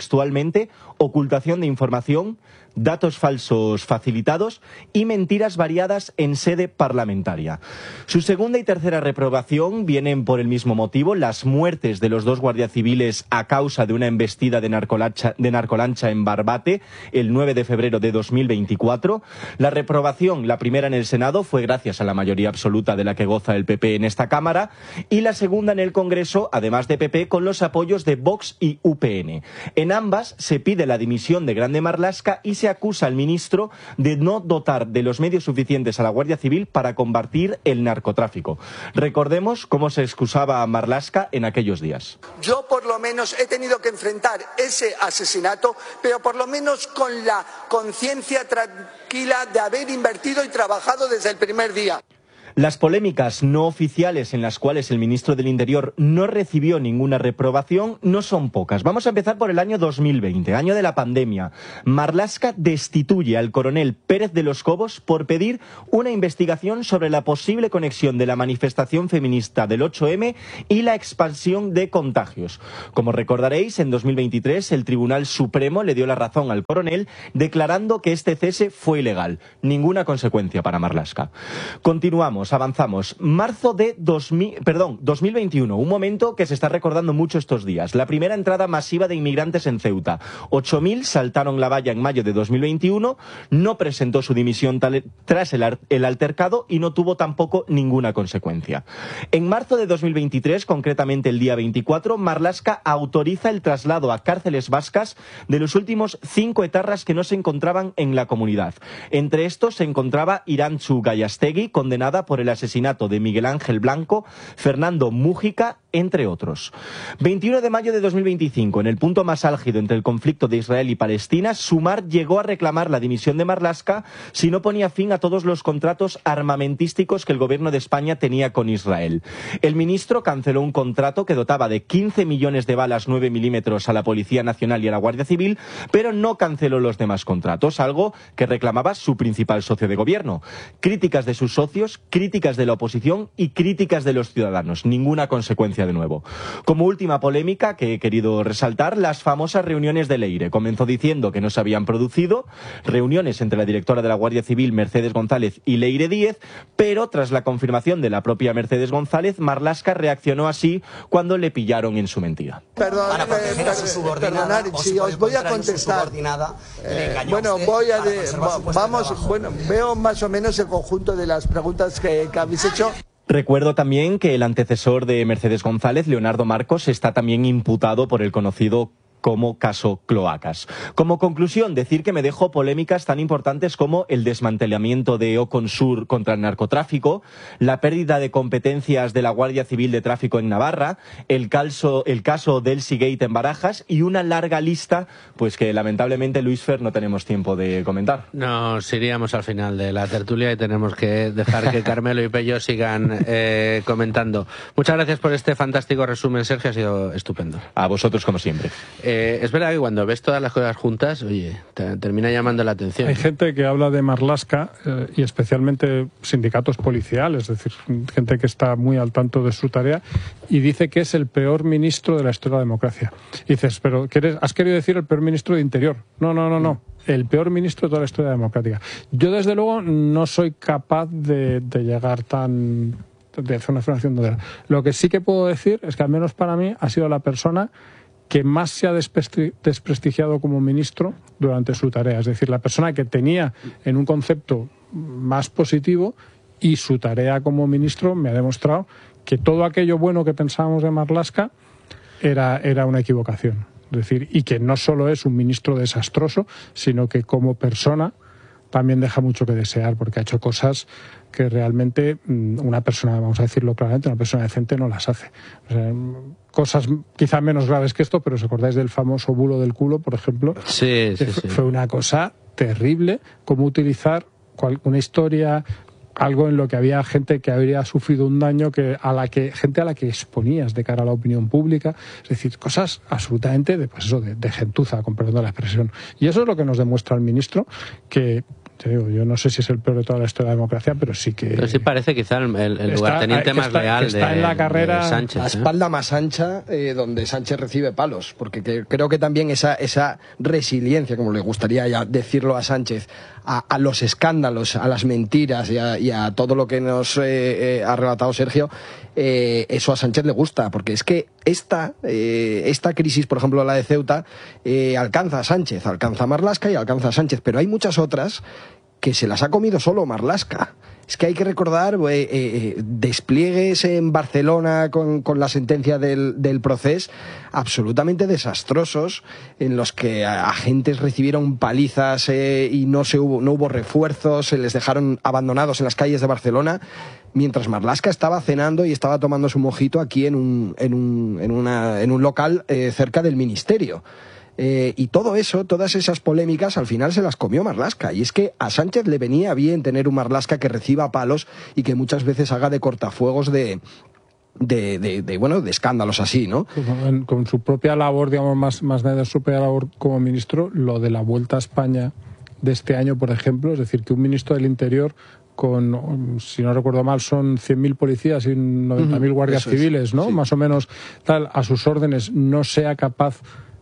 textualmente, ocultación de información, datos falsos facilitados y mentiras variadas en sede parlamentaria. Su segunda y tercera reprobación vienen por el mismo motivo, las muertes de los dos guardias civiles a causa de una embestida de narcolancha, de narcolancha en Barbate el nueve de febrero de dos mil veinticuatro. La reprobación, la primera en el Senado, fue gracias a la mayoría absoluta de la que goza el P P en esta Cámara, y la segunda en el Congreso, además de P P, con los apoyos de Vox y U P N. En ambas se pide la dimisión de Grande Marlaska y se acusa al ministro de no dotar de los medios suficientes a la Guardia Civil para combatir el narcotráfico. Recordemos cómo se excusaba a Marlaska en aquellos días. Yo por lo menos he tenido que enfrentar ese asesinato, pero por lo menos con la conciencia tranquila de haber invertido y trabajado desde el primer día. Las polémicas no oficiales en las cuales el ministro del Interior no recibió ninguna reprobación no son pocas. Vamos a empezar por el año dos mil veinte, año de la pandemia. Marlaska destituye al coronel Pérez de los Cobos por pedir una investigación sobre la posible conexión de la manifestación feminista del ocho eme y la expansión de contagios. Como recordaréis, en dos mil veintitrés el Tribunal Supremo le dio la razón al coronel, declarando que este cese fue ilegal. Ninguna consecuencia para Marlaska. Continuamos. Avanzamos. Marzo de dos mil, perdón, dos mil veintiuno, un momento que se está recordando mucho estos días. La primera entrada masiva de inmigrantes en Ceuta. ocho mil saltaron la valla en mayo de dos mil veintiuno, no presentó su dimisión tras el, el altercado y no tuvo tampoco ninguna consecuencia. En marzo de dos mil veintitrés, concretamente el día veinticuatro, Marlaska autoriza el traslado a cárceles vascas de los últimos cinco etarras que no se encontraban en la comunidad. Entre estos se encontraba Irantzu Gallastegui, condenada por el asesinato de Miguel Ángel Blanco, Fernando Mújica, entre otros. veintiuno de mayo de dos mil veinticinco, en el punto más álgido entre el conflicto de Israel y Palestina, Sumar llegó a reclamar la dimisión de Marlaska si no ponía fin a todos los contratos armamentísticos que el gobierno de España tenía con Israel. El ministro canceló un contrato que dotaba de quince millones de balas nueve milímetros a la Policía Nacional y a la Guardia Civil, pero no canceló los demás contratos, algo que reclamaba su principal socio de gobierno. Críticas de sus socios, críticas de la oposición y críticas de los ciudadanos. Ninguna consecuencia de nuevo. Como última polémica que he querido resaltar, las famosas reuniones de Leire. Comenzó diciendo que no se habían producido reuniones entre la directora de la Guardia Civil, Mercedes González, y Leire Díez, pero tras la confirmación de la propia Mercedes González, Marlaska reaccionó así cuando le pillaron en su mentira. Perdón, para proteger eh, a su subordinada, perdonar, o si si os voy a contestar. Eh, bueno, voy a de, vamos, bueno, veo más o menos el conjunto de las preguntas que, que habéis hecho. Recuerdo también que el antecesor de Mercedes González, Leonardo Marcos, está también imputado por el conocido como caso Cloacas. Como conclusión, decir que me dejo polémicas tan importantes como el desmantelamiento de Oconsur contra el narcotráfico, la pérdida de competencias de la Guardia Civil de Tráfico en Navarra, el caso, el caso del Seagate en Barajas y una larga lista, pues que lamentablemente, Luis Fer, no tenemos tiempo de comentar. Nos iríamos al final de la tertulia y tenemos que dejar que Carmelo y Pello sigan eh, comentando. Muchas gracias por este fantástico resumen, Sergio, ha sido estupendo. A vosotros, como siempre. Eh, es verdad que cuando ves todas las cosas juntas, oye, te, termina llamando la atención. Hay gente que habla de Marlaska eh, y especialmente sindicatos policiales, es decir, gente que está muy al tanto de su tarea y dice que es el peor ministro de la historia de la democracia. Y dices, pero ¿quieres, has querido decir el peor ministro de Interior? No, no, no, no. El peor ministro de toda la historia democrática. Yo, desde luego, no soy capaz de, de llegar tan... de hacer una afirmación de... Lo que sí que puedo decir es que, al menos para mí, ha sido la persona que más se ha desprestigiado como ministro durante su tarea. Es decir, la persona que tenía en un concepto más positivo, y su tarea como ministro me ha demostrado que todo aquello bueno que pensábamos de Marlaska era, era una equivocación. Es decir, y que no solo es un ministro desastroso, sino que como persona también deja mucho que desear, porque ha hecho cosas que realmente una persona, vamos a decirlo claramente, una persona decente no las hace. O sea, cosas quizá menos graves que esto, pero ¿os acordáis del famoso bulo del culo, por ejemplo? Sí, sí, sí. Fue una cosa terrible, cómo utilizar una historia, algo en lo que había gente que habría sufrido un daño, que a la que gente a la que exponías de cara a la opinión pública, es decir, cosas absolutamente de, pues eso, de, de gentuza, con perdón de la expresión. Y eso es lo que nos demuestra el ministro, que te digo, yo no sé si es el peor de toda la historia de la democracia, pero sí que... Pero sí parece quizá el, el, el lugarteniente más está, leal está de, en la carrera, de Sánchez. La espalda ¿eh? más ancha eh, donde Sánchez recibe palos, porque que, creo que también esa, esa resiliencia, como le gustaría ya decirlo a Sánchez, a, a los escándalos, a las mentiras y a, y a todo lo que nos eh, eh, ha relatado Sergio, eh, eso a Sánchez le gusta, porque es que esta, eh, esta crisis, por ejemplo la de Ceuta, eh, alcanza a Sánchez, alcanza a Marlaska y alcanza a Sánchez, pero hay muchas otras que se las ha comido solo Marlaska. Es que hay que recordar eh, eh, despliegues en Barcelona con, con la sentencia del, del procés absolutamente desastrosos, en los que agentes recibieron palizas eh, y no, se hubo, no hubo refuerzos, se les dejaron abandonados en las calles de Barcelona, mientras Marlaska estaba cenando y estaba tomando su mojito aquí en un, en un, en una, en un local eh, cerca del ministerio. Eh, y todo eso, todas esas polémicas, al final se las comió Marlaska. Y es que a Sánchez le venía bien tener un Marlaska que reciba palos y que muchas veces haga de cortafuegos de... De, de, de bueno de escándalos así, ¿no? Con, con su propia labor, digamos, más, más de su propia labor como ministro, lo de la Vuelta a España de este año, por ejemplo, es decir, que un ministro del Interior con, si no recuerdo mal, son cien mil policías y noventa mil uh-huh, guardias civiles, ¿no? Sí. Más o menos, tal, a sus órdenes, no sea capaz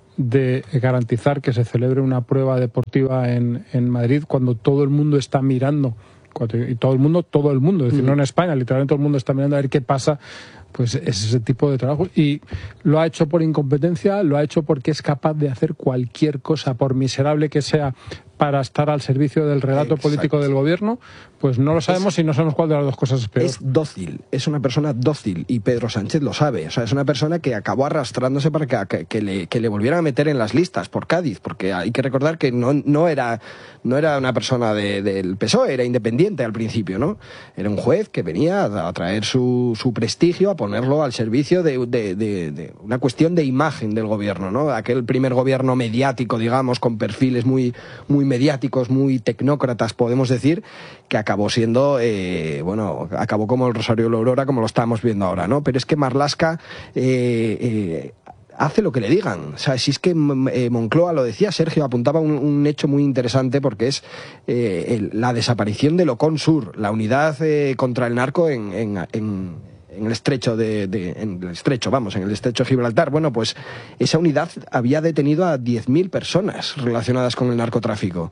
de garantizar que se celebre una prueba deportiva en, en Madrid cuando todo el mundo está mirando, y todo el mundo, todo el mundo, es decir, mm. no en España, literalmente todo el mundo está mirando a ver qué pasa, pues es ese tipo de trabajo. Y lo ha hecho por incompetencia, lo ha hecho porque es capaz de hacer cualquier cosa, por miserable que sea, para estar al servicio del relato Exacto. político del gobierno, pues no lo sabemos es, y no sabemos cuál de las dos cosas es peor. Es dócil, es una persona dócil y Pedro Sánchez lo sabe. O sea, es una persona que acabó arrastrándose para que, que, que, le, que le volvieran a meter en las listas por Cádiz, porque hay que recordar que no, no, era, no era una persona de, del P S O E, era independiente al principio, ¿no? Era un juez que venía a, a traer su, su prestigio, a ponerlo al servicio de, de, de, de una cuestión de imagen del gobierno, ¿no? Aquel primer gobierno mediático, digamos, con perfiles muy, muy mediáticos, muy tecnócratas, podemos decir, que acabó siendo, eh, bueno, acabó como el Rosario de la Aurora, como lo estamos viendo ahora, ¿no? Pero es que Marlaska eh, eh, hace lo que le digan. O sea, si es que eh, Moncloa, lo decía Sergio, apuntaba un, un hecho muy interesante, porque es eh, el, la desaparición del Ocon Sur, la unidad eh, contra el narco en... en, en en el estrecho de, de en el estrecho, vamos, en el estrecho de Gibraltar. Bueno, pues esa unidad había detenido a diez mil personas relacionadas con el narcotráfico.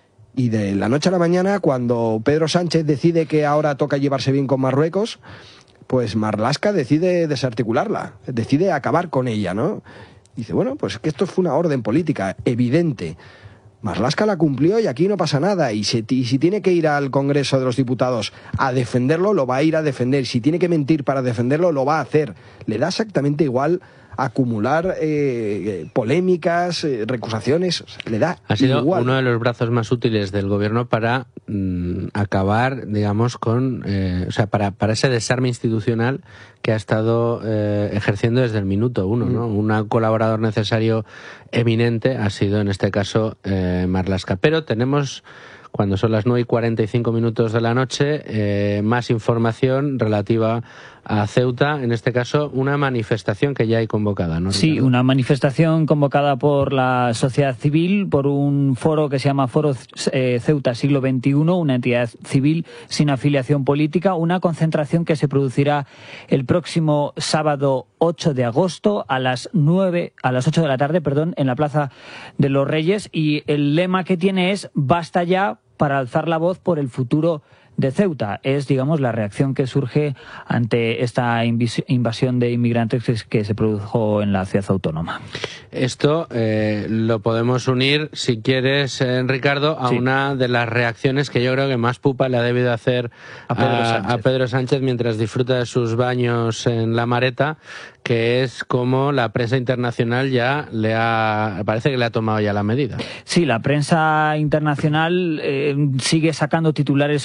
Y de la noche a la mañana, cuando Pedro Sánchez decide que ahora toca llevarse bien con Marruecos, pues Marlaska decide desarticularla, decide acabar con ella, ¿no? Dice, bueno, pues que esto fue una orden política evidente. Marlaska la cumplió y aquí no pasa nada. Y si, y si tiene que ir al Congreso de los Diputados a defenderlo, lo va a ir a defender. Si tiene que mentir para defenderlo, lo va a hacer. Le da exactamente igual acumular eh, polémicas, eh, recusaciones. Le da Ha sido igual. Uno de los brazos más útiles del gobierno para mmm, acabar, digamos, con, eh, o sea, para, para ese desarme institucional que ha estado eh, ejerciendo desde el minuto uno, ¿no? Mm. Un colaborador necesario eminente ha sido, en este caso, eh, Marlaska. Pero tenemos, cuando son las nueve y cuarenta y cinco minutos de la noche, eh, más información relativa a Ceuta, en este caso una manifestación que ya hay convocada, ¿no? Sí, una manifestación convocada por la sociedad civil, por un foro que se llama Foro eh, Ceuta Siglo veintiuno, una entidad civil sin afiliación política, una concentración que se producirá el próximo sábado ocho de agosto a las nueve, a las ocho de la tarde, perdón, en la Plaza de los Reyes, y el lema que tiene es "Basta ya", para alzar la voz por el futuro de Ceuta. Es, digamos, la reacción que surge ante esta invasión de inmigrantes que se produjo en la ciudad autónoma. Esto eh, lo podemos unir, si quieres, eh, Ricardo, a sí. una de las reacciones que yo creo que más pupa le ha debido hacer a Pedro, a, a Pedro Sánchez mientras disfruta de sus baños en la Mareta, que es como la prensa internacional ya le ha, parece que le ha tomado ya la medida. Sí, la prensa internacional eh, sigue sacando titulares sobre Pedro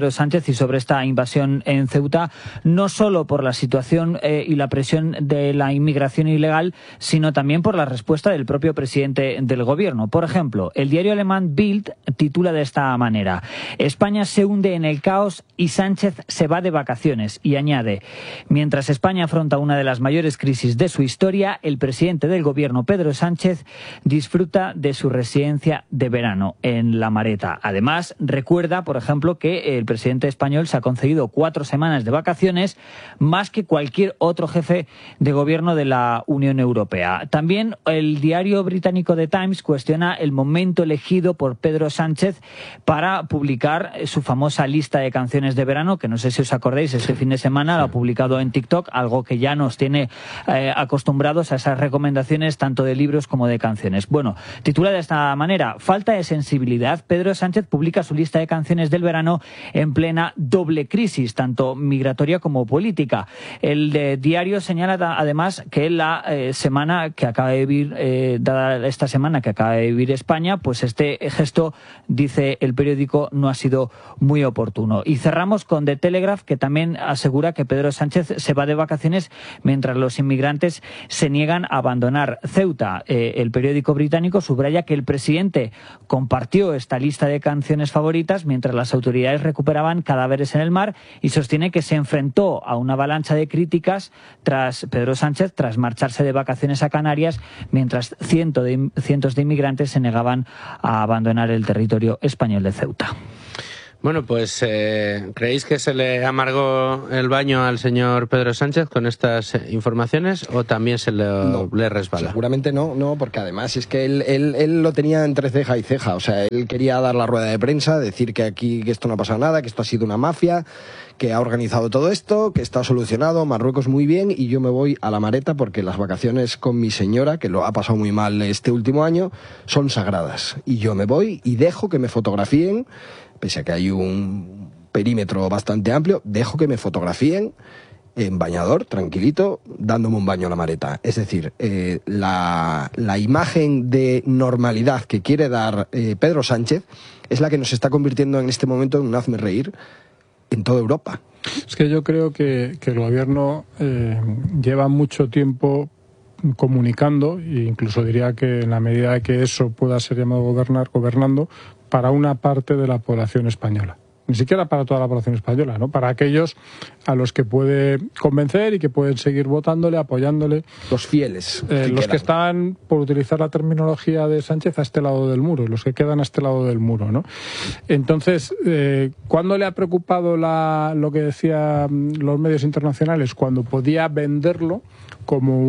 Pedro Sánchez y sobre esta invasión en Ceuta, no solo por la situación eh, y la presión de la inmigración ilegal, sino también por la respuesta del propio presidente del gobierno. Por ejemplo, el diario alemán Bild titula de esta manera: España se hunde en el caos y Sánchez se va de vacaciones, y añade: mientras España afronta una de las mayores crisis de su historia, el presidente del gobierno, Pedro Sánchez, disfruta de su residencia de verano en La Mareta. Además, recuerda, por ejemplo, que el presidente español se ha concedido cuatro semanas de vacaciones, más que cualquier otro jefe de gobierno de la Unión Europea. También el diario británico The Times cuestiona el momento elegido por Pedro Sánchez para publicar su famosa lista de canciones de verano, que no sé si os acordáis, este fin de semana lo ha publicado en TikTok, algo que ya nos tiene eh, acostumbrados a esas recomendaciones tanto de libros como de canciones. Bueno, titula de esta manera: falta de sensibilidad. Pedro Sánchez publica su lista de canciones del verano en plena doble crisis, tanto migratoria como política. El de diario señala además que la eh, semana que acaba de vivir, eh, dada esta semana que acaba de vivir España, pues este gesto, dice el periódico, no ha sido muy oportuno. Y cerramos con The Telegraph, que también asegura que Pedro Sánchez se va de vacaciones mientras los inmigrantes se niegan a abandonar Ceuta. Eh, el periódico británico subraya que el presidente compartió esta lista de canciones favoritas mientras las autoridades recuperaban cadáveres en el mar, y sostiene que se enfrentó a una avalancha de críticas tras Pedro Sánchez tras marcharse de vacaciones a Canarias, mientras ciento de, cientos de inmigrantes se negaban a abandonar el territorio español de Ceuta. Bueno, pues eh, ¿creéis que se le amargó el baño al señor Pedro Sánchez con estas eh, informaciones o también se le, no, le resbala? Seguramente no, no, porque además es que él, él, él lo tenía entre ceja y ceja. O sea, él quería dar la rueda de prensa, decir que aquí que esto no ha pasado nada, que esto ha sido una mafia, que ha organizado todo esto, que está solucionado, Marruecos muy bien, y yo me voy a La Mareta porque las vacaciones con mi señora, que lo ha pasado muy mal este último año, son sagradas. Y yo me voy y dejo que me fotografíen, pese a que hay un perímetro bastante amplio, dejo que me fotografíen en bañador, tranquilito, dándome un baño a La Mareta. Es decir, eh, la, la imagen de normalidad que quiere dar eh, Pedro Sánchez es la que nos está convirtiendo en este momento en un hazme reír en toda Europa. Es que yo creo que, que el gobierno eh, lleva mucho tiempo comunicando, e incluso diría que en la medida de que eso pueda ser llamado gobernar, gobernando para una parte de la población española. Ni siquiera para toda la población española, ¿no? Para aquellos a los que puede convencer y que pueden seguir votándole, apoyándole. Los fieles. Eh, que los quedan. que están, por utilizar la terminología de Sánchez, a este lado del muro, los que quedan a este lado del muro, ¿no? Entonces, eh, ¿cuándo le ha preocupado la, lo que decían los medios internacionales? Cuando podía venderlo como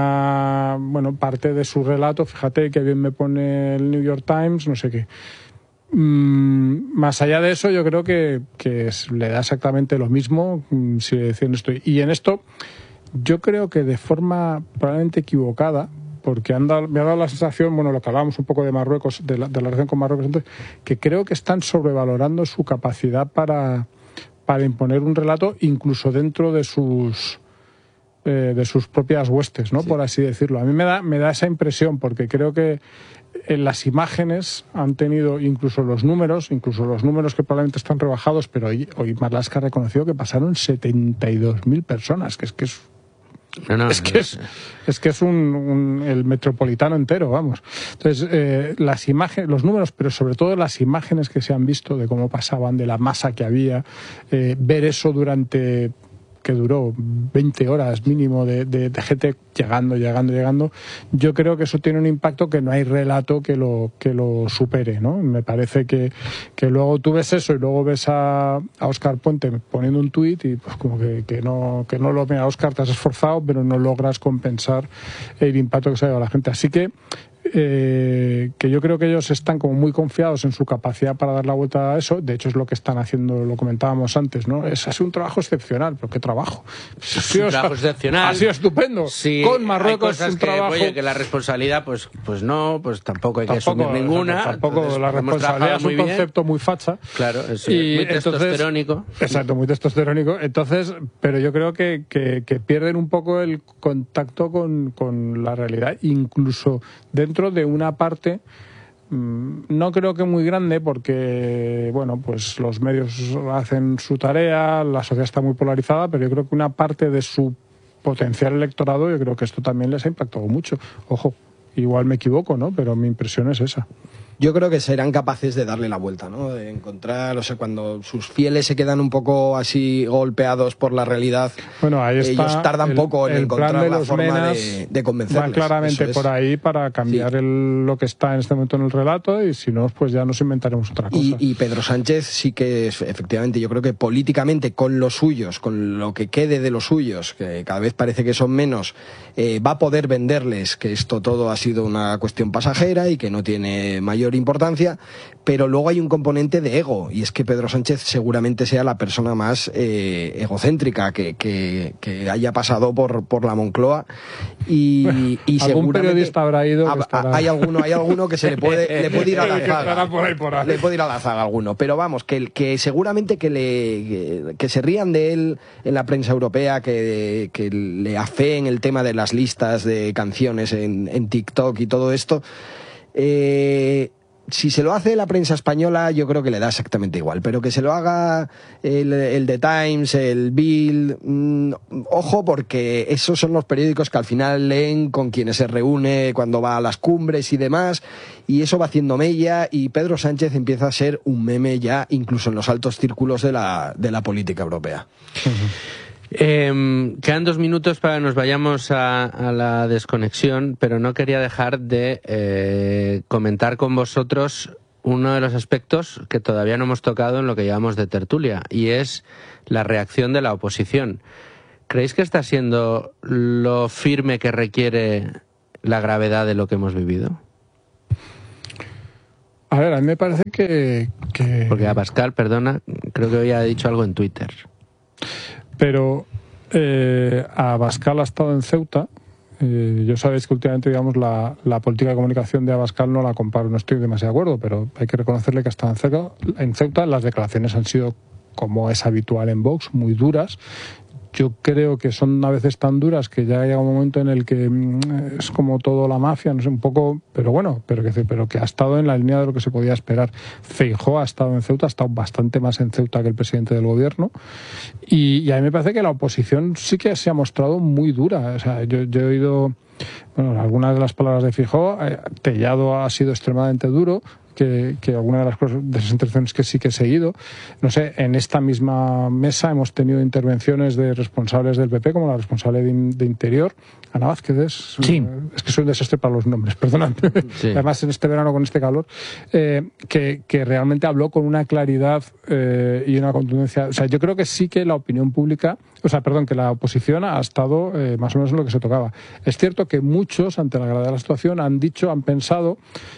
una, bueno, parte de su relato. Fíjate que bien me pone el New York Times, no sé qué. Mm, más allá de eso, yo creo que, que es, le da exactamente lo mismo mm, si le decían esto. Y en esto, yo creo que de forma probablemente equivocada, porque han dado, me ha dado la sensación, bueno, lo que hablábamos un poco de Marruecos, de la, de la relación con Marruecos, entonces, que creo que están sobrevalorando su capacidad para, para imponer un relato, incluso dentro de sus eh, de sus propias huestes, ¿no? Sí. Por así decirlo. A mí me da, me da esa impresión, porque creo que en las imágenes han tenido, incluso los números, incluso los números que probablemente están rebajados, pero hoy, hoy Marlaska ha reconocido que pasaron setenta y dos mil personas, que es que es No, no, es que es, es que es un, un el metropolitano entero, vamos. Entonces, eh, las imágenes, los números, pero sobre todo las imágenes que se han visto de cómo pasaban, de la masa que había, eh, ver eso durante, que duró veinte horas mínimo de, de, de gente llegando, llegando, llegando, yo creo que eso tiene un impacto que no hay relato que lo que lo supere, ¿no? Me parece que, que luego tú ves eso y luego ves a, a Óscar Puente poniendo un tuit y pues como que, que no que no lo mira, Óscar, te has esforzado, pero no logras compensar el impacto que se ha dado a la gente. Así que Eh, que yo creo que ellos están como muy confiados en su capacidad para dar la vuelta a eso. De hecho es lo que están haciendo, lo comentábamos antes, ¿no? Es, ha sido un trabajo excepcional, pero qué trabajo. Es ha sido, un trabajo excepcional. Ha sido estupendo. Sí, con Marruecos hay un que, trabajo. Oye, que la responsabilidad, pues, pues no, pues tampoco hay tampoco, que asumir ninguna. O sea, tampoco entonces, la responsabilidad es un concepto muy facha. Claro, es y muy testosterónico. Entonces, exacto, muy testosterónico. Entonces, pero yo creo que, que, que pierden un poco el contacto con, con la realidad, incluso dentro de una parte No creo que muy grande porque, bueno, pues los medios hacen su tarea, la sociedad está muy polarizada, pero yo creo que una parte de su potencial electorado, yo creo que esto también les ha impactado mucho. Ojo, igual me equivoco, ¿no? Pero mi impresión es esa. Yo creo que serán capaces de darle la vuelta, ¿no? De encontrar, o sea, cuando sus fieles se quedan un poco así golpeados por la realidad, bueno, ahí está, ellos tardan el, poco en el encontrar la forma Menas de, de convencerles. Va claramente es. por ahí para cambiar sí. el, lo que está en este momento en el relato, y si no, pues ya nos inventaremos otra cosa. Y, y Pedro Sánchez sí que, es, efectivamente, yo creo que políticamente, con los suyos, con lo que quede de los suyos, que cada vez parece que son menos, eh, va a poder venderles que esto todo ha sido una cuestión pasajera y que no tiene mayor importancia. Pero luego hay un componente de ego, y es que Pedro Sánchez seguramente sea la persona más eh, egocéntrica que, que, que haya pasado por, por la Moncloa, y, bueno, y algún seguramente periodista habrá ido ha, estará... hay alguno hay alguno que se le puede le puede ir a la zaga, por ahí, por ahí. le puede ir a la zaga alguno, pero vamos, que, que seguramente que le que, que se rían de él en la prensa europea, que, que le afeen el tema de las listas de canciones en, en TikTok y todo esto. eh Si se lo hace la prensa española, yo creo que le da exactamente igual, pero que se lo haga el, el The Times, el Bild, mmm, ojo, porque esos son los periódicos que al final leen con quienes se reúne cuando va a las cumbres y demás, y eso va haciendo mella, y Pedro Sánchez empieza a ser un meme ya incluso en los altos círculos de la, de la política europea. Uh-huh. Eh, quedan dos minutos para que nos vayamos a, a la desconexión, pero no quería dejar de eh, comentar con vosotros uno de los aspectos que todavía no hemos tocado en lo que llamamos de tertulia, y es la reacción de la oposición. ¿Creéis que está siendo lo firme que requiere la gravedad de lo que hemos vivido? A ver, a mí me parece que... que... Porque Abascal, perdona, creo que hoy ha dicho algo en Twitter. Pero eh, Abascal ha estado en Ceuta. Eh, yo sabéis que últimamente, digamos, la, la política de comunicación de Abascal no la comparo, no estoy demasiado de acuerdo, pero hay que reconocerle que ha estado en Ceuta. En Ceuta las declaraciones han sido, como es habitual en Vox, muy duras. Yo creo que son a veces tan duras que ya llega un momento en el que mmm, es como todo la mafia, no sé, un poco, pero bueno, pero que, pero que ha estado en la línea de lo que se podía esperar. Feijóo ha estado en Ceuta, ha estado bastante más en Ceuta que el presidente del gobierno, y, y a mí me parece que la oposición sí que se ha mostrado muy dura. O sea, yo, yo he oído, bueno, algunas de las palabras de Feijóo. eh, Tellado ha sido extremadamente duro, que, que alguna de las cosas, de esas intervenciones que sí que he seguido. No sé, en esta misma mesa hemos tenido intervenciones de responsables del P P, como la responsable de, de Interior, Ana Vázquez. Es, sí. es que soy un desastre para los nombres, perdóname. Sí. Además, en este verano con este calor, eh, que, que realmente habló con una claridad eh, y una contundencia. O sea, yo creo que sí que la opinión pública, o sea, perdón, que la oposición ha estado eh, más o menos en lo que se tocaba. Es cierto que muchos, ante la gravedad de la situación, han dicho, han pensado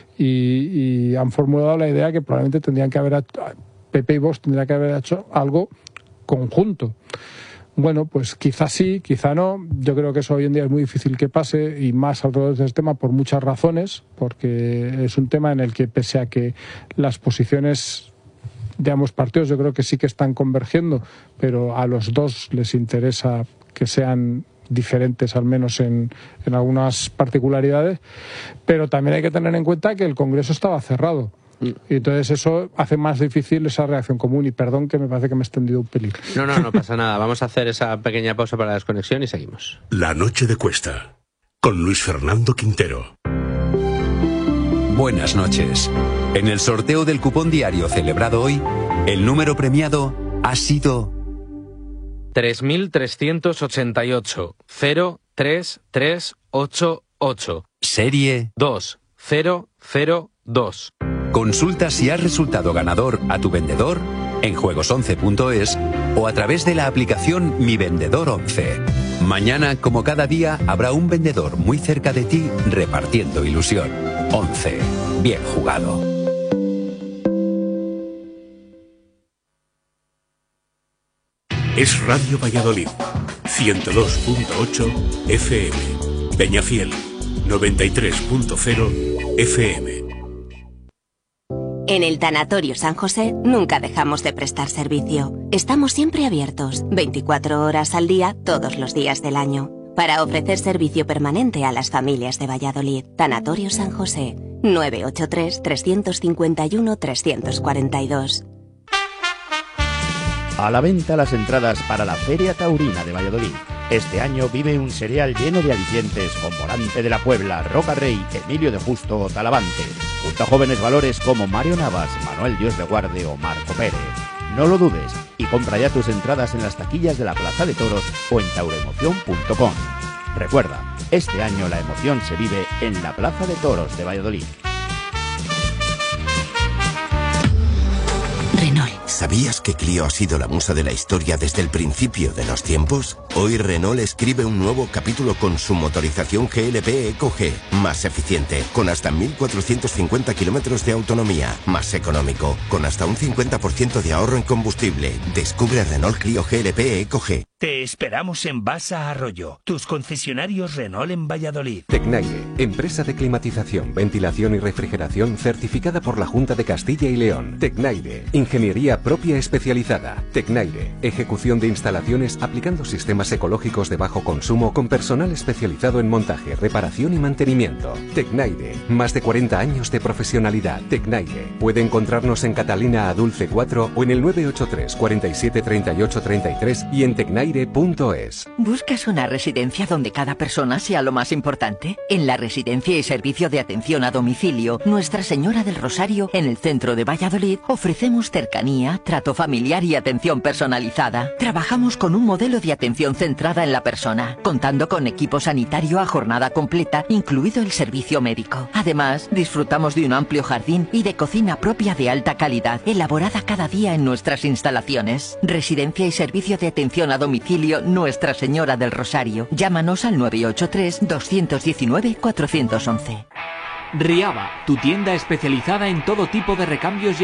y, y han formulado la idea que probablemente tendrían que haber hecho, P P y Vox tendrían que haber hecho algo conjunto. Bueno, pues quizá sí, quizá no. Yo creo que eso hoy en día es muy difícil que pase, y más alrededor de este tema por muchas razones, porque es un tema en el que, pese a que las posiciones de ambos partidos yo creo que sí que están convergiendo, pero a los dos les interesa que sean diferentes, al menos en, en algunas particularidades, pero también hay que tener en cuenta que el Congreso estaba cerrado. Y entonces eso hace más difícil esa reacción común. Y perdón que me parece que me he extendido un pelín. No, no, no pasa nada. Vamos a hacer esa pequeña pausa para la desconexión y seguimos. La noche de Cuesta, con Luis Fernando Quintero. Buenas noches. En el sorteo del cupón diario celebrado hoy, el número premiado ha sido tres mil trescientos ochenta y ocho cero tres tres ocho ocho. Serie dos cero cero dos. Consulta si has resultado ganador a tu vendedor en juegos once punto es o a través de la aplicación Mi Vendedor once. Mañana, como cada día, habrá un vendedor muy cerca de ti repartiendo ilusión. once. Bien jugado. Es Radio Valladolid, ciento dos punto ocho F M. Peñafiel, noventa y tres punto cero F M. En el Tanatorio San José nunca dejamos de prestar servicio. Estamos siempre abiertos, veinticuatro horas al día, todos los días del año, para ofrecer servicio permanente a las familias de Valladolid. Tanatorio San José, nueve ocho tres, tres cinco uno, tres cuatro dos. A la venta las entradas para la Feria Taurina de Valladolid. Este año vive un serial lleno de alicientes con Volante de la Puebla, Roca Rey, Emilio de Justo o Talavante, junto a jóvenes valores como Mario Navas, Manuel Dios de Guarde o Marco Pérez. No lo dudes y compra ya tus entradas en las taquillas de la Plaza de Toros o en tauroemoción punto com. Recuerda, este año la emoción se vive en la Plaza de Toros de Valladolid. Renault. ¿Sabías que Clio ha sido la musa de la historia desde el principio de los tiempos? Hoy Renault escribe un nuevo capítulo con su motorización G L P Eco G, más eficiente, con hasta mil cuatrocientos cincuenta kilómetros de autonomía, más económico, con hasta un cincuenta por ciento de ahorro en combustible. Descubre Renault Clio G L P Eco G. Te esperamos en Basa Arroyo, tus concesionarios Renault en Valladolid. Tecnaire, empresa de climatización, ventilación y refrigeración certificada por la Junta de Castilla y León. Tecnaire, ingeniería propia especializada. Tecnaire, ejecución de instalaciones aplicando sistemas ecológicos de bajo consumo con personal especializado en montaje, reparación y mantenimiento. Tecnaire, más de cuarenta años de profesionalidad. Tecnaire, puede encontrarnos en Catalina Adulce cuatro o en el nueve ocho tres, cuarenta y siete, treinta y ocho, treinta y tres y en tecnaire punto es. ¿Buscas una residencia donde cada persona sea lo más importante? En la Residencia y Servicio de Atención a Domicilio Nuestra Señora del Rosario, en el centro de Valladolid, ofrecemos cercanía, trato familiar y atención personalizada. Trabajamos con un modelo de atención centrada en la persona, contando con equipo sanitario a jornada completa, incluido el servicio médico. Además, disfrutamos de un amplio jardín y de cocina propia de alta calidad, elaborada cada día en nuestras instalaciones. Residencia y Servicio de Atención a Domicilio Nuestra Señora del Rosario. Llámanos al nueve ocho tres, dos uno nueve, cuatro uno uno. Riaba, tu tienda especializada en todo tipo de recambios y